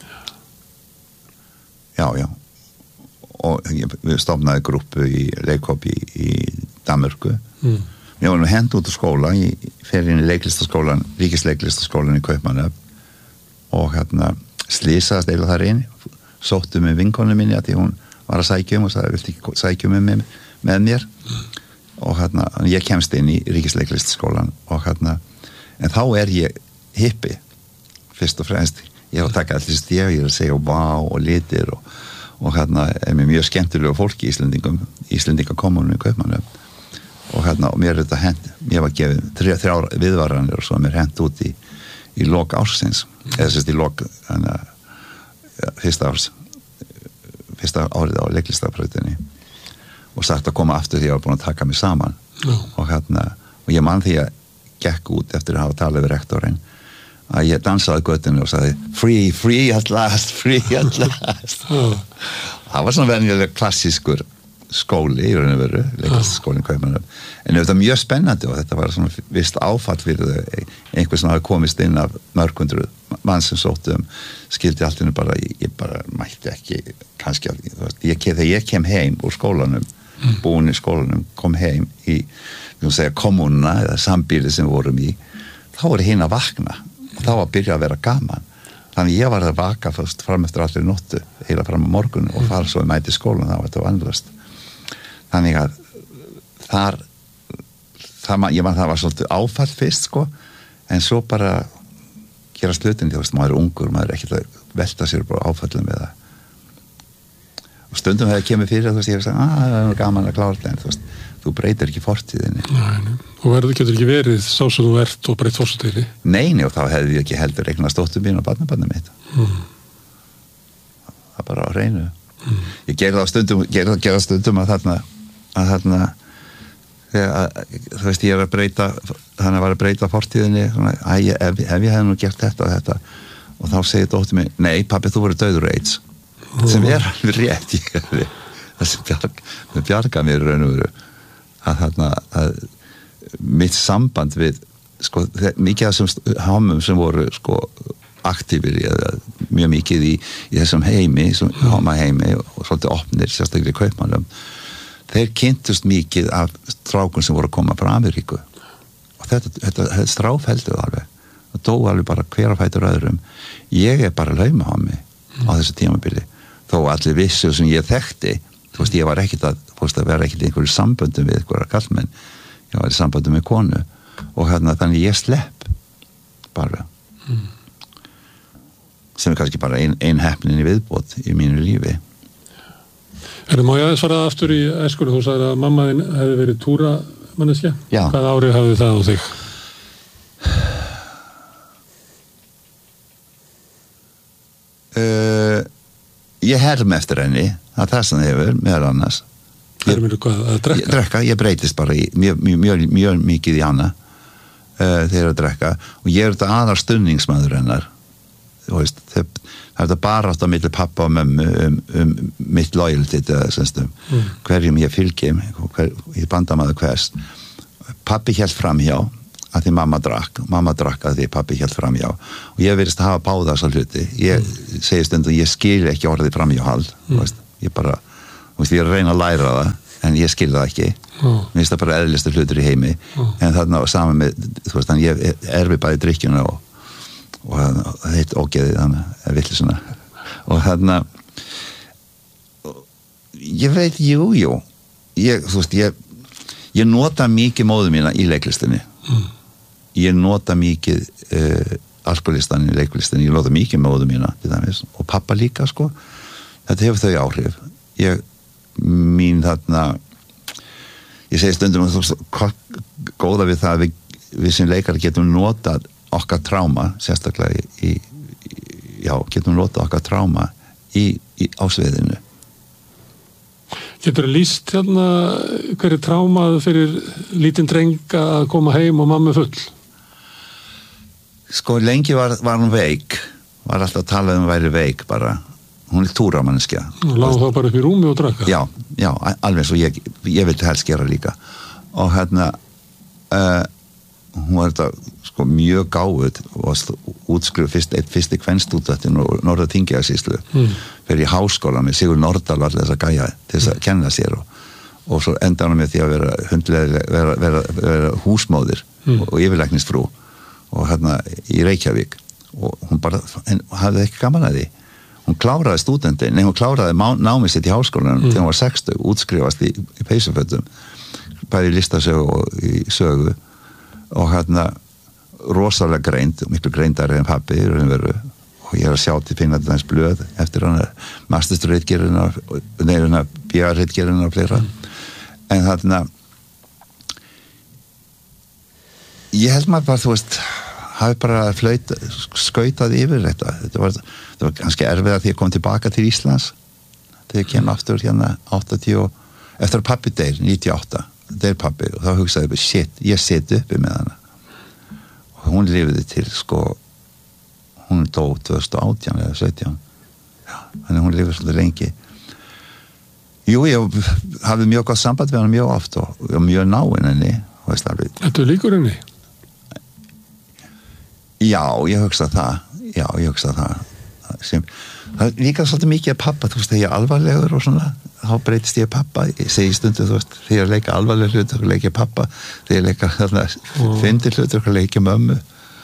A: Og við stofnaði grúppu í Reykjavík í Danmörku. Ég var nú hent út úr skóla, ég fer inn í leiklistaskólan, ríkisleiklistaskólan í Kaupmannahöfn og slísaðist eiginlega þar inn, sóttu með vinkonu minni að því hún var að sækja og sagði, viltu ekki sækja með mér? Og ég kemst inn í ríkisleiklistaskólan og en þá ég hippi, fyrst og fremst. Ég var að taka allir stef, ég er að segja vá og litir og er með mjög skemmtilegu fólki í Íslendingakommunum í Kaupmannahöfn. Og mér þetta hent, mér var gefið 3 viðvaranir og svo mér hent út í lok ársins, eða sérst í lok fyrsta árið á leiklistabrautinni og sagt að koma aftur því ég var búin að taka mig saman og ég man því að gekk út eftir að hafa talið við rektorinn að ég dansaði göttinu og sagði free at last það var svona venjulega klassískur skóli í raun og veru, leiklistaskólinn Kaupmannahöfn, en þetta mjög spennandi og þetta var svona vist áfall fyrir einhver sem hafi komist inn af mörghundruð mann sem sóttum, skildi allt innu bara, ég bara mætti ekki kannski, þegar ég kem heim úr skólanum, búin í skólanum kom heim í, við segja kommununa eða sambýli sem við vorum í þá voru hinn að vakna og þá var að byrja að vera gaman, þannig ég var að vaka fyrst fram eftir allir nóttu, heila fram á morgun og fara svo mæti skólan, það var þetta vandrast. Þannig að það var svolítið áfall fyrst sko, en svo bara gera slutin, maður ungur, maður ekkert að velta sér bara áfallum við það. Og stundum þegar kemur fyrir ég hef sagt, það er gaman að klára þetta, en þú breytir ekki fortíðinni.
B: Nei. Og getur ekki verið sá sem þú ert og breytt fortíðinni? Nei,
A: og þá hefði ég ekki heldur eignast dóttur mín og barnabarnið mitt. Það er bara á hreinu. Ég gerði það stundum að þú veist, ég var að breyta fortíðinni, ef ég hefði nú gert þetta og þá segir dóttir mig, nei pabbi, þú voru dauður AIDS sem alveg rétt það sem bjarga mér raun og veru að mitt samband við sko, mikið af þessum hámum sem voru sko aktífir mjög mikið í þessum heimi, háma heimi og svolítið opnir, sérstaklega í Kaupmannahöfn. Þeir kynntust mikið af strákun sem voru að koma frá Ameríku og þetta stráfældu alveg og dó alveg bara hver á fætur öðrum. Ég bara lauma á mig á þessu tímabili þó allir vissu sem ég þekkti, þú veist, ég var ekkert að vera ekkert í einhverju samböndum við einhverja kallmenn, ég var í samböndum með konu og þannig ég slepp bara sem er kannski bara ein heppnin í viðbót í mínu lífi.
B: Má ég aðeins fara aftur í æskunni, þú sagði að mamma þín hefði verið túramanneskja?
A: Já.
B: Hvað árið hafði það á þig?
A: Ég herm eftir henni, það sem það hefur, meðal annars.
B: Hermir þú hvað, að drekka?
A: Drekka, ég breytist bara mjög mikið í hana þegar að drekka og ég þetta aðal stunningsmaður hennar. Þú veist, það þetta bara átt á milli pappa og mömmu mitt loyalty hverjum ég fylgjum, ég bandamaður hvers pappi hélt framhjá að því mamma drakk að því pappi hélt framhjá og ég virðist að hafa báða þessa hluti ég segi stundum, ég skil ekki orðið framhjáhald ég bara, ég er að reyna að læra það en ég skil það ekki mér finnst það bara eðlistu hlutur í heimi en þarna saman með, þú veist, þannig ég erfi bæði drykkjuna og það heit ógeðið þannig að villi svona og þarna ég veit, jú þú veist, ég nota mikið móðu mína í leiklistinni ég nota mikið alkoholistan í leiklistinni, ég nota mikið móðu mína til dæmis, og pappa líka sko þetta hefur þau áhrif mín þarna ég segi stundum góða við það að við sem leikar getum notað okkar tráma sérstaklega getum notað okkar tráma á sviðinu.
B: Getur lýst hérna hverju trámað fyrir lítinn dreng að koma heim og mamma full?
A: Sko lengi var hún veik var alltaf að tala um að væri veik bara hún túramanneskja.
B: Lág þá bara upp í rúmi og drakka? Já,
A: alveg svo ég vildi helst gera líka og hérna hún var þetta sko mjög gáð og útskrifuð fyrsti kvenstúdent í Norður-Þingeyjarsýslu fyrir í háskóla með Sigur Nordal og allir þess að gæja til þess að kenna sér og svo enda hann með því að vera húsmóðir og yfirlæknisfrú og hérna í Reykjavík og hún bara hafði ekki gaman að því hún kláraði námið sitt í háskólanum þegar hún var 60, útskrifast í peysufötum bæði í listasögu og í sögu og hérna rosalega greind, miklu greindari en pappi og ég að sjá til Finnlands blöð eftir hann mastersritgerina BA-ritgerina og fleira en þarna ég held maður bara, þú veist hafi bara skautað yfir þetta var ganske erfið að því að kom tilbaka til Íslands þegar ég kem aftur hérna 80 eftir að pappi deyr 98 deyr pappi og þá hugsaði ég shit, ég seti uppi með hana og hún lifiði til sko hún dó 2018 eða 17 þannig hún lifiði svolítið lengi ég hafði mjög gott samband við hana mjög oft og mjög náinn henni
B: Þetta líkur henni?
A: Já, ég hugsa það það er líka svolítið mikið að pappa, þú veist, þegar ég er alvarlegur og svona, þá breytist ég pappa ég segi stundu, þú veist, þegar ég leika alvarleg hlutur þá leik ég pappa, þegar ég leika fyndir hlutur, þá leik ég mömmu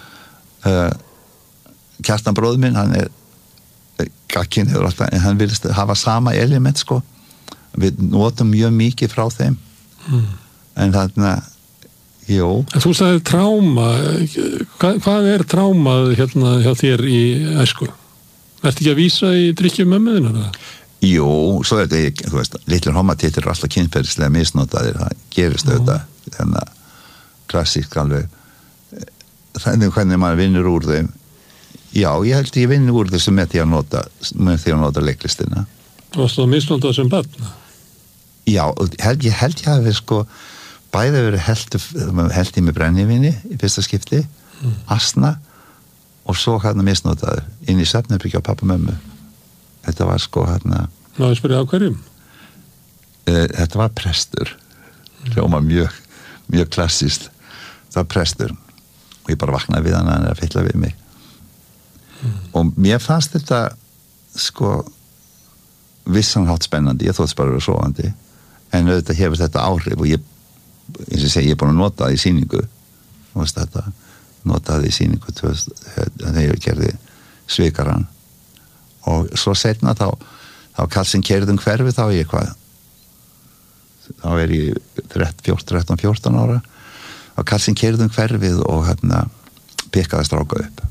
A: Kjartan bróður minn, hann er gakkinn hefur alltaf, en hann vilst hafa sama element, sko við notum mjög mikið frá þeim en þarna jú.
B: En þú sagði tráma hvað er trámað hérna hjá þér í æsku? Ertu ekki að vísa í drykkjum mömmuðina?
A: Jú, svo er þetta, þú veist, litlir hommatittir er alltaf kynferðislega misnotaðir, það gerist auðvitað, þannig að klassísk alveg, þannig hvernig maður vinnur úr þeim. Já, ég held ég vinnur úr þessu með því að nota leiklistina.
B: Þú varst það misnotað sem barn?
A: Já, ég held ég hafi sko, bæði verið held í með brennivíni í fyrsta skipti, asna, og svo hérna misnotaður inn í svefnherbergi á pappa og mömmu. Þetta var sko hérna
B: Ná, ég spyrja á hverjum?
A: Þetta var prestur hljóma mjög klassískt það var prestur og ég bara vaknaði við hann að fylla við mig og mér fannst þetta sko vissanhátt spennandi, ég þótt bara vera sofandi en auðvitað hefur þetta áhrif og ég, eins og segi, ég er búin að nota það í sýningu þú veist þetta notaði í sýningu þegar ég gerði Svikarann og svo setna þá Karlsson keyrði hverfi þá ég hvað þá er ég 13-14 ára og Karlsson keyrði hverfið og hérna pikkaði stráka upp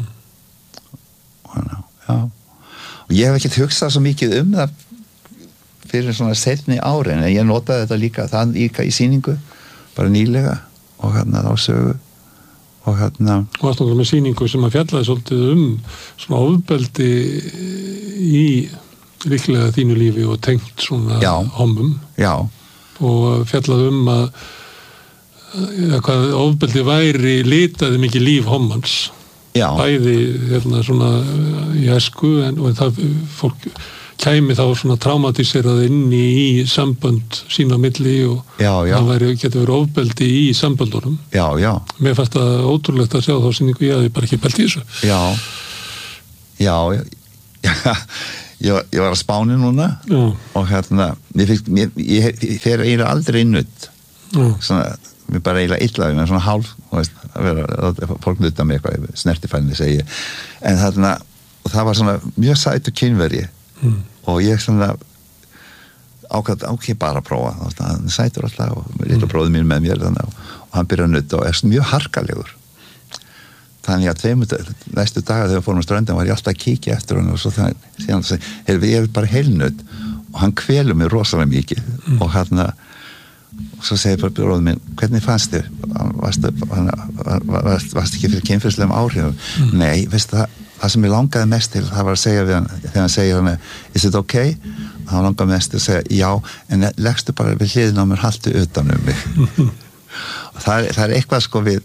A: og hérna, já og ég hef ekkert hugsað svo mikið það fyrir svona setni árin en ég notaði þetta líka það líka í sýningu bara nýlega og hérna þá sögu og hérna
B: og alltaf með sýningu sem að fjallaði svolítið svona ofbeldi í líklega þínu lífi og tengt svona homum og fjallaði að hvað ofbeldi væri litaði mikið líf hommans bæði hérna svona í æsku og það fólk kæmi þá svona traumatiserað inni í sambönd sína milli og það getur verið ofbeldi í samböndunum.
A: Já.
B: Mér fannst það ótrúlegt að sjá þá sýningu, ég hafði bara ekki pælt í þessu.
A: Já. Ég var að Spáni núna og ég fer eiginlega aldrei nudd. Svona, mér bara eiginlega illa með svona hálf, að vera fólk nutta með eitthvað, snertifælni segi ég. En og það var svona mjög sætur kynveri og ég svona ákveð bara að prófa. Hann sætur alltaf og litla bróðir mín með mér og hann byrjar að nutta og er mjög harkalegur. Þannig að næstu daga þegar við fórum á ströndin var ég alltaf að kíkja eftir hann og svo síðan að segja, ég er bara heilnudd og hann kvelur mig rosalega mikið og og svo segir bara bróðir minn, hvernig fannst þér? Varst ekki fyrir kynferðislegum áhrifum? Nei, veistu það sem ég langaði mest til, það var að segja við hann, þegar hann segir hann, is it okay? Hann langaði mest til að segja, já, en leggstu bara við hliðina á mér, haltu utan mig. Og það er eitthvað sko við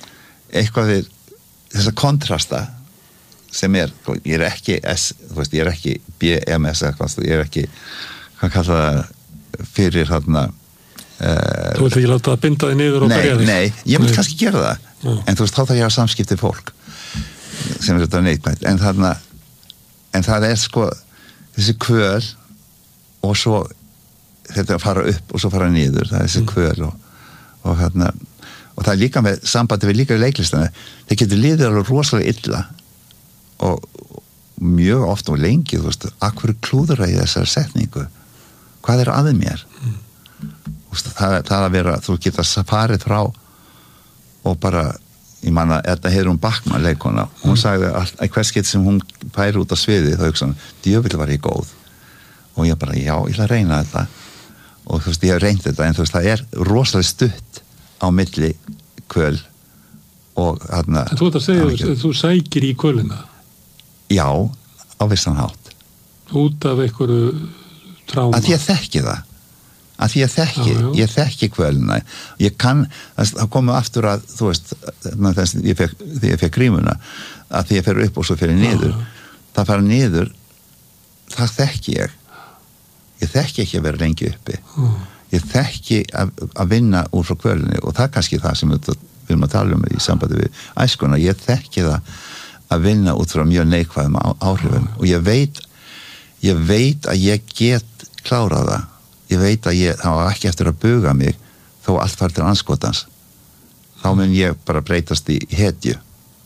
A: þessa kontrasta sem ég er ekki ég er ekki BMS eitthvað, ég er ekki hvað kalla það fyrir þarna
B: Þú vilt ekki láta að binda þig niður og berja þig?
A: Nei, ég vil kannski gera það en þú veist, þá þarf ég að samskipti fólk sem er þetta neikvægt en það er sko þessi kvöl og svo þetta að fara upp og svo fara niður, það er þessi kvöl og það er líka með sambandi við líka í leiklistana, það getur liðið alveg rosalega illa og mjög oft og lengi, þú veist, akkur klúðra í þessari setningu, hvað er aðeins mér? Það að vera, þú getur farið frá og bara, ég manna, þetta hefur Backman leikona, hún sagði að hvers getur sem hún færi út á sviði, þá hugsa hún, djöfull var ég góð og ég bara, já, ég ætla að reyna þetta og þú veist, ég hef reynt þetta en þú veist, það er rosalega stutt á milli kvöl og þarna
B: en þú ert að segja þú sækir í kvölina
A: já, á vissan hátt
B: út af einhverju tráma
A: að ég þekki það ég þekki kvölina ég kann, það komu aftur að þú veist, þegar ég fekk grímuna að því ég fer upp og svo fer ég niður það fara niður það þekki ég þekki ekki að vera lengi uppi ég þekki að vinna úr frá kvölinni og það er kannski það sem við erum að tala í sambandi við æskuna, ég þekki það að vinna út frá mjög neikvæðum áhrifum og ég veit að ég get klárað það, ég veit að það var ekki eftir að buga mig þó allt fær til anskotans þá mun ég bara breytast í hetju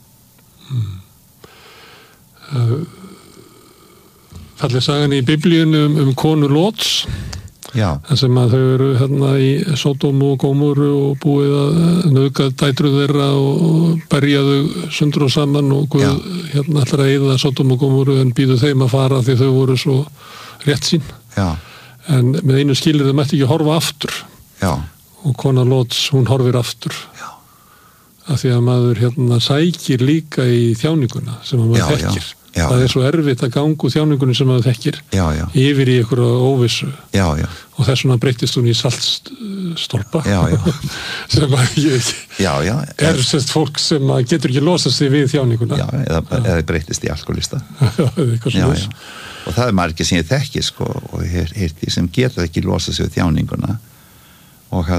B: Falleg sagan í Biblíunum konu Lóts þar sem að þau eru hérna í Sódómu og Gómoru og búið að nauðga dætru þeirra og berja þau sundur og saman og Guð hérna ætlar að eyða Sódómu og Gómoru en býður þeim að fara því þau voru svo réttsýn en með einu skilur þau mætti ekki horfa aftur og kona Lóts hún horfir aftur af því að maður hérna sækir líka í þjáninguna sem maður þekkir það er svo erfitt að ganga úr þjáningunum sem maður þekkir yfir í einhverju óvissu og þess vegna breytist hún í saltstólpa sem er sérst fólk sem getur ekki losað sig við þjáninguna
A: eða breytist í alkoholista og það er margir sem ég þekki sko, og hirti sem getur ekki losað sig við þjáninguna og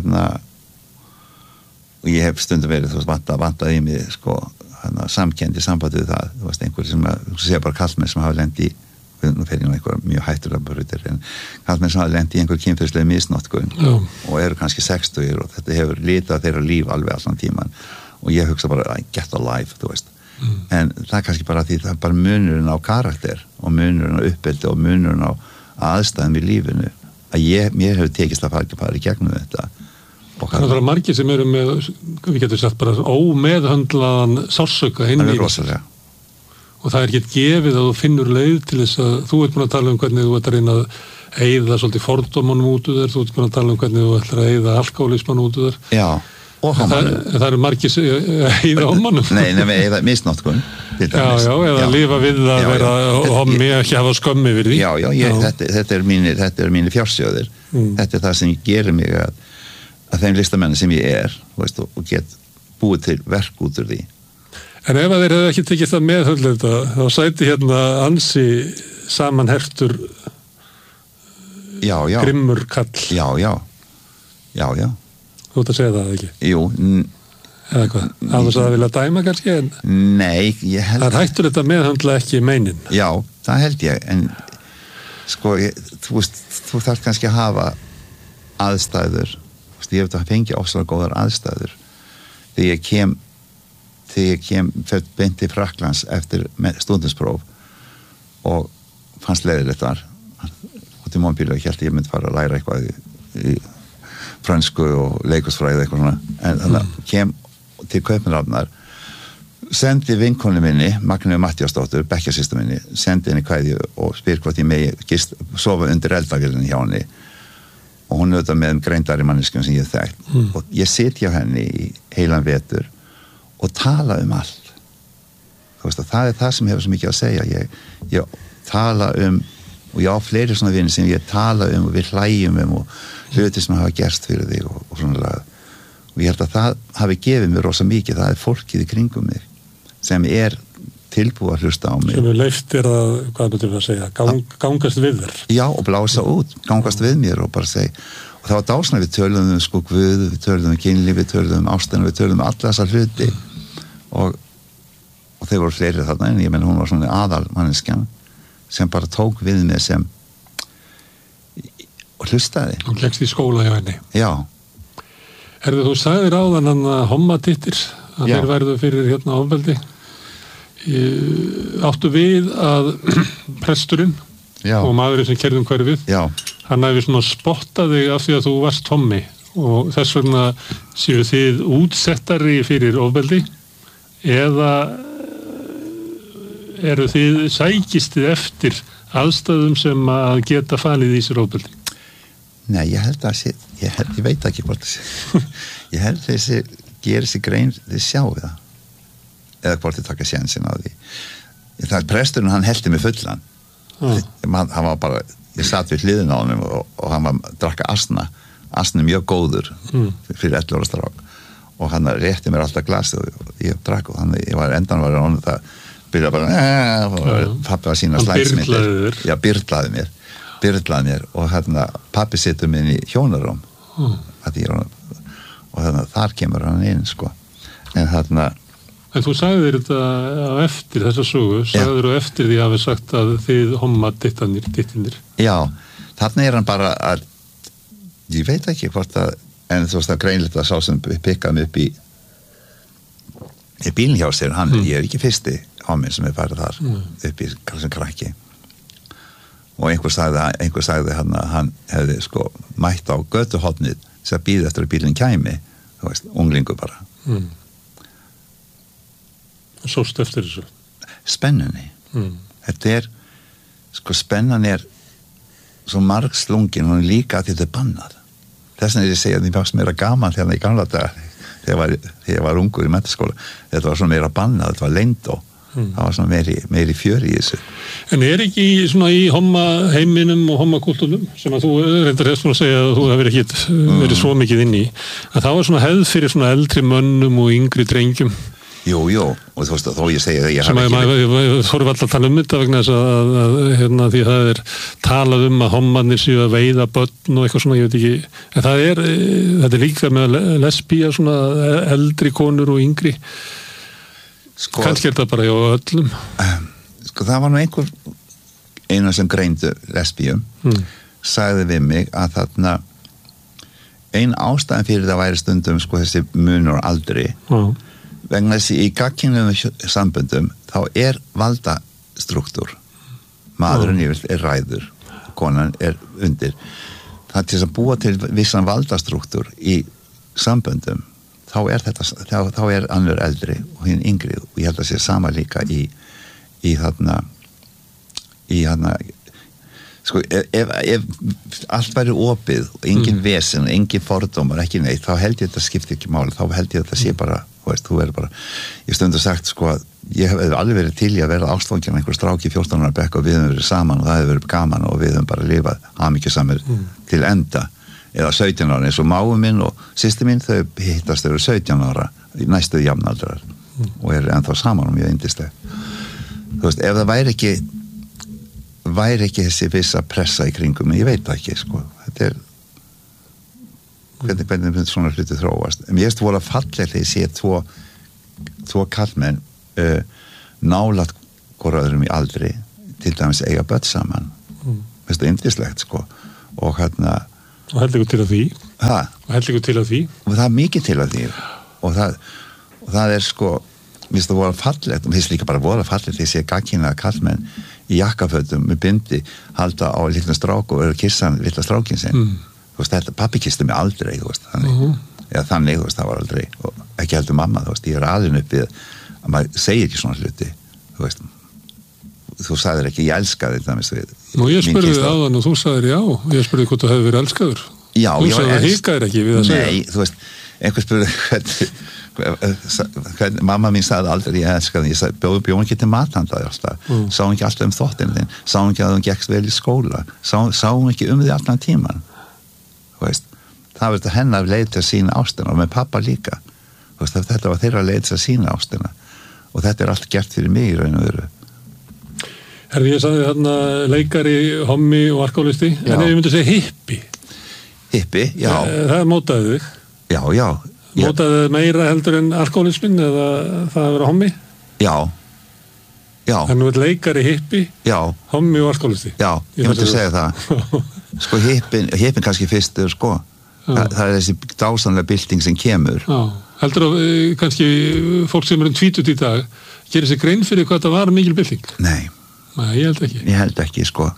A: og ég hef stundum verið þú veist vantað í mig sko samkendi sambandið það, þú veist einhverjum sem segja bara kallmenn sem hafa lent í nú fer ég nú einhver mjög hættulega brutir en kallmenn sem hafa lent í einhver kynferðislega misnotkun og eru kannski 60 og þetta hefur litað þeirra líf alveg allan tíman og ég hugsa bara get alive, þú veist en það er kannski bara því það er bara munurinn á karakter og munurinn á uppeldi og munurinn á aðstæðum í lífinu að mér hefur tekist að fara í gegnum þetta
B: Það er margir sem eru með, við getum sagt bara ómeðhöndlaðan sársauka inn í og það er ekki gefið að þú finnur leið til þess að þú ert búin að tala hvernig þú ert að reyna að eyða svolítið fordómanum út úr þér, þú ert búin að tala hvernig þú ætlar að eyða alkoholismanum út úr þér
A: og homanum
B: það eru margir sem eyða homanum
A: Nei, eyða misnotkun
B: eða lifa við að vera homi ekki hafa skömmi við því
A: þetta er mínir fjársjóðir þetta er það sem gerir mig að þeim listamenni sem ég er veist, og get búið til verk út úr því
B: En ef þeir hefðu ekki tekið það meðhöndlega þá sæti hérna ansi samanhertur grimmur kall.
A: Já.
B: Þú ert að segja það ekki?
A: Jú.
B: Eða hvað? Annars að það vilja dæma kannski?
A: Nei, ég held...
B: Það hættur þetta meðhandla ekki meinin?
A: Já, það held ég, en sko, þú þarf kannski að hafa aðstæður. Ég hef þetta að fengja ofsalega góðar aðstæður. Þegar ég kem beint til Frakklands eftir stúdentspróf og fannst leiðilegt þar og til mónbílu og held ég myndi fara að læra eitthvað í frönsku og leikusfræði eitthvað svona en þannig að kem til Kaupmannahafnar sendi vinkonu minni Magneu Matthíasdóttur, bekkjarsystur minni sendi henni kveðju og spyr hvort ég megi sofa undir eldavélinu hjá henni og hún auðvitað með greindari manneskjum sem ég þekkt og ég sit hjá henni í heilan vetur og tala allt þú veist að það það sem hefur svo mikið að segja ég tala og ég á fleiri svona vinni sem ég tala og við hlæjum og hluti sem hafa gerst fyrir þig og svona og ég held að það hafi gefið mér rosa mikið, það fólkið í kringum mig sem tilbúið að hlusta á mig
B: sem leyft að, hvað betur við að segja gangast við þér
A: já og blása út, gangast við mér og bara segja og það var dásna við töluðum sko Guð, við töluðum kynlíf, við töluðum ástina, við töluðum alla þessar hluti og þeir voru fleiri þarna en ég menn hún var svona aðal manneskjan sem bara tók við mig sem og hlustaði
B: og leggst í skóla hjá henni
A: já
B: þú sagðir áðan hann að hommatittir að þeir verðu fyrir hérna ofbeldi áttu við að presturinn og maðurinn sem kerði hverfið hann hefði svona spottað þig af því að þú varst hommi og þess vegna séu þið útsettari fyrir ofbeldi eða eru þið sækistið eftir aðstæðum sem að geta falið í sér ofbeldi?
A: Nei, ég held að ég veit ekki hvort þessi ég held þessi gerir sig grein þið sjáu það eða hvort þið taka sénsinn á því það presturinn hann heldi mig fullan hann var bara ég satt við hliðin á honum og hann var drakka asna mjög góður fyrir 11 ára strák og hann rétti mér alltaf glasið og ég drakk og ég var endan var hann það byrjaði bara pappi var sína slæmsmyndir já, byrlaði mér og hérna pappi situr mér í hjónarum og hérna þar kemur hann inn sko
B: En þú sagðir þetta á eftir þessa sögu, sagðir þú eftir því að hafi sagt að þið homma dittinir. Já,
A: þarna hann bara að, ég veit ekki hvort að, en þú veist að greinlega sá sem pikkaði mig upp í bílinn hjá sér, ég ekki fyrsti hommin sem farið þar upp í sem krakki. Og einhver sagði hann að hann hefði sko mætt á götuhornið sem að bíða eftir að bílinn kæmi, þú veist, unglingur bara.
B: Sóst eftir þessu?
A: Spennunni. Þetta sko spennan svo margslungin, hún líka að þetta bannað. Þess vegna ég segja að því fannst meira gaman hérna í gamla daga, þegar ég var ungur í menntaskóla. Þetta var svona meira bannað, þetta var leyndó. Það var svona meiri fjöri í þessu.
B: En ekki svona í homma heiminum og homma kultúrnum sem að þú reyndar hefst svona að segja að þú hefur ekki verið svo mikið inn í, að það var svona hefð fyrir svona eldri mönnum og yngri drengjum.
A: Jú, og þú veist að þó ég segja að ég
B: hafi ekki... Þorfum alltaf að tala þetta vegna þess að því það talað að hommarnir séu að veiða börn og eitthvað svona, ég veit ekki. En þetta líka með lesbía, svona eldri konur og yngri. Sko, kannski þetta bara hjá öllum.
A: Sko það var nú einu sem greindu lesbíum, sagði við mig að þarna ein ástæðan fyrir það væri stundum sko þessi munur aldri. Vegna þessi í gagnkynhneigðum samböndum þá valdastruktúr maðurinn ræður konan undir það til að búa til vissan valdastruktúr í samböndum þá annur eldri og hinn yngri og ég held að sé sama líka í þarna sko ef allt væri opið og engin vesen, engin fordómar, ekki neitt, þá held ég þetta skiptir ekki máli, þá held ég þetta sé bara þú verður bara, ég stundu sagt sko að ég hef alveg verið til í að verða ástfangin einhver stráki 14 ára bekk og við höfum verið saman og það hefur verið gaman og við höfum bara lifað hamingjusamir til enda eða 17 ára eins og máu minn og systir mín þau hittast þau 17 ára í næstu jafnaldrar og eru ennþá saman og mjög yndisleg þú veist, ef það væri ekki væri ekki þessi vissa pressa í kringum, ég veit það ekki, sko. Þetta hvernig svona hluti þróast. En ég veist voru að fallegt þegar ég sé tvo kallmenn nálægt hvora öðrum í aldri, til dæmis eiga börn saman. Veist það yndislegt, sko. Og
B: og heldur ykkur til að því. Og heldur ykkur til að því.
A: Og það mikið til að því. Og það sko, mér finnst það voru fallegt, og mér finnst líka bara voru fallegt þegar ég sé gagnkynhneigða kallmenn í jakkafötum með bindi halda á lítinn strák og kissa hann litla strákinn sinn. Þú veist, þetta, pappi kisti mig aldrei, þú veist, þannig, þú veist, það var aldrei, og ekki heldur mamma, þú veist, ég alin upp við að maður segir ekki svona hluti, þú veist, þú sagðir ekki, ég elskaði þetta,
B: Nú, ég spurði þið áðan og þú sagðir já, ég spurði hvort þú hefði verið elskaður.
A: Já,
B: þú sagði hikaðir ekki við að segja.
A: Nei, þú veist, einhver spurði hvernig mamma mín sagði aldrei ég elskaði, ég sagði, bjóðum ekki til mathandaði alltaf, sáum ekki alltaf þvottinn þinn, sáum ekki að þú gekkst vel í skóla, sáum ekki því allan tíman, þú veist, það var þetta hennar leið til að sína ástina og með pappa líka, þú veist, þetta var þeirra leið til að sína ástina og þetta allt gert fyrir mig í raun og veru.
B: Herði, ég sagði þarna leikari, hommi og alkoholisti, en ef ég myndi segja hippi, já. Það mótaði þig.
A: Já.
B: Mótaði meira heldur en alkoholismin eða það að vera hommi? Já. En nú leikari, hippi, hommi og alkoholisti. Já,
A: ég myndi segja það. Sko hippin kannski fyrstur, sko. Það er þessi dásamlega bylting sem kemur.
B: Já. Heldur að kannski fólk sem er tvítut í dag gerir sér grein fyrir hvað það var mikil bylting? Nei, ég held ekki.
A: Ég held ekki, sko.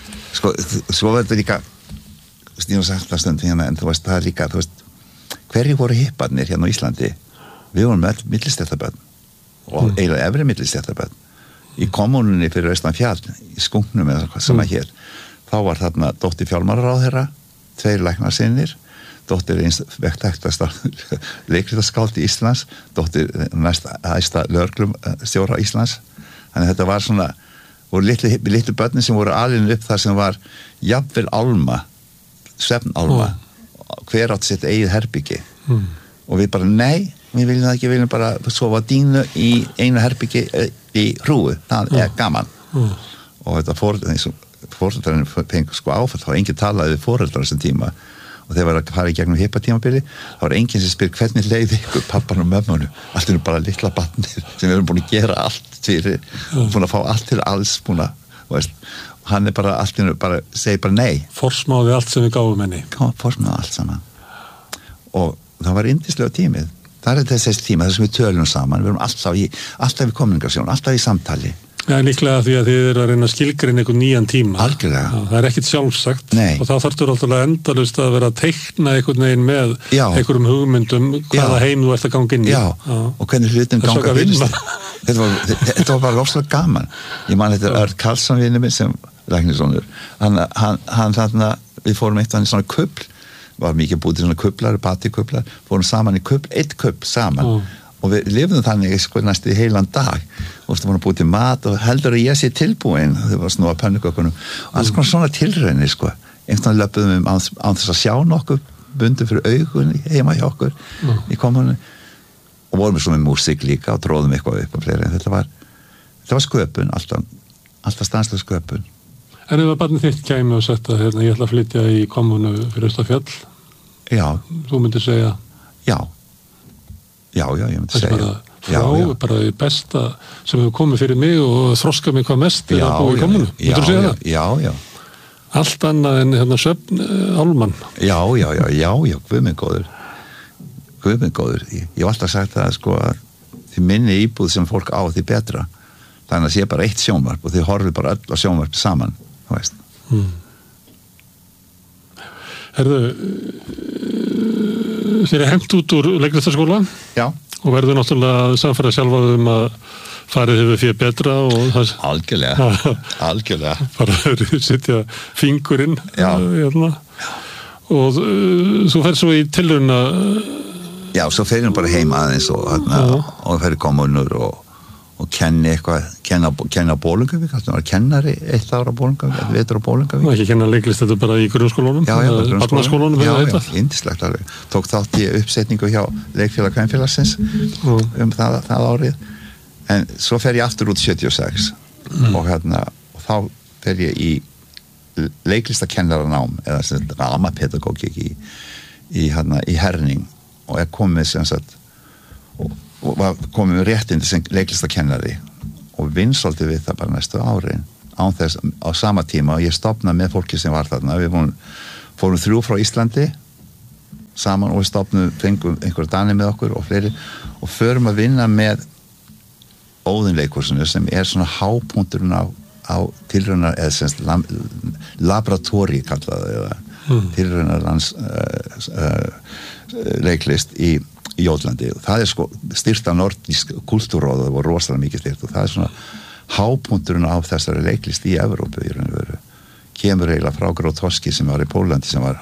A: Svo verður þetta líka ég var sagt það stundum hérna, en þú veist, það er líka, þú veist, hverju voru hipparnir hérna á Íslandi? Við vorum með millistéttabörn og eiginlega efri millistéttabörn. Í kommununni fyrir austan fjall, í Skunknum eða hvað sem að hér, þá var þarna dóttir fjármálaráðherra, 2 læknarsinnir, dóttir eins vekktæktasta leikritaskáld í Íslands, dóttir næsta æsta lögreglustjóra Íslands. Þannig þetta var svona, voru litlu börnin sem voru alin upp þar sem var jafnvel álma, svefnálma, hver átt sitt eigið herbyggi og við bara, nei, við viljum það ekki, við viljum bara sofa dínu í einu herbyggi í hrúu, það er gaman og þetta fóreldrarinn fengur sko áfall, þá var enginn talaði við fóreldrar þessum tíma og þeir var að fara í gegnum hippatímabili, þá var enginn sem spyr hvernig leiði ykkur pappan og mömmunum, allt er bara litla barnir sem við erum búin að gera allt fyrir, búin að fá allt til alls, búin að, veist, hann er bara allt, bara segir bara nei.
B: Forsmáði allt sem við gáum henni.
A: Forsmáði allt saman. Og það var yndislega tímið. Það er þessi tíma, þess að við tölum saman, við erum alltaf í kommunikasjón, alltaf í samtali.
B: Já, líklega því að þið eru að reyna að skilgreina einhvern nýjan tíma.
A: Algjörlega.
B: Já, það er ekkit sjálfsagt.
A: Nei.
B: Og þá þarftur alltaf endalaust að vera að teikna einhvern veginn með einhverjum hugmyndum hvaða heim þú ert að ganga inn í.
A: Já, og hvernig hlutin ganga fyrir. Þetta var bara lofslega gaman. Ég man þetta Örn Karlsson vinur minn sem læknisónur. Hann þarna, við fórum eitt í svona kubl, var mikið búið til svona kublar, partíkublar, fórum saman í kubl, 1 kubl saman. Og við lifðum þannig sko næstu í heilan dag og þú voru búið til mat og heldur að ég sé tilbúin þau var snúa pönnukökunum og alls konar svona tilraunir sko einhvern veginn löpuðum við án þess að sjá nokkuð bundum fyrir augun heima hjá okkur í kommunu og vorum við svo með músík líka og tróðum eitthvað upp og fleiri en þetta var sköpun alltaf stannslega sköpun.
B: En ef að barnið þitt kæmi og sagt að ég ætla að flytja í kommunu fyrir Austafjall þú myndir segja Já, ég myndi segja. Bara því besta sem hefur komið fyrir mig og þroskað mig hvað mest er að búa í kommunu. Myndur þú segja það? Já. Allt annað en hérna svefn álman. Já, Guð minn góður. Ég hef alltaf sagt það sko að því minni íbúð sem fólk á því betra. Þannig að sé bara 1 sjónvarp og þið horfið bara öll á sjónvarp saman, þú veist. Herðu, þér er hent út úr leiklistarskóla og verður náttúrulega að samfæra sjálfa að farið hefur fyrir betra og það
A: algjörlega
B: bara setja fingurinn og þú fer svo í tilrauna
A: svo fer ég bara heima aðeins og fer í kommunur og kenni eitthvað, kenna Bolungarvík, það var kennari 1 ára Bolungarvík, vetur á Bolungarvík.
B: Ekki kenna leiklist þetta bara í grunnskólunum?
A: Barnaskólunum? Já, yndislegt alveg. Tók þátt í uppsetningu hjá Leikfélag Kvenfélagsins það árið. En svo fer ég aftur út 76 og þá fer ég í leiklistakennaranám eða ramapedagógik í Herning og komið sem sagt og var komið rétt inn sem leiklistakennari og vinn svolítið við það bara næstu árin án þess á sama tíma og ég stofnaði með fólki sem var þarna við fórum 3 frá Íslandi saman og við stofnum fengum einhverja Dani með okkur og fleiri og förum að vinna með Óðinleikursinu sem svona hápunkturinn á tilraunar eða semst laboratóri kallaði eða tilraunar leiklist í Jótlandi og það sko styrt af nordísk kultúrráð og var rosalega mikið styrt og það svona hápunkturinn á þessari leiklist í Evrópu í raun og veru kemur eiginlega frá Grotowski sem var í Pólandi sem var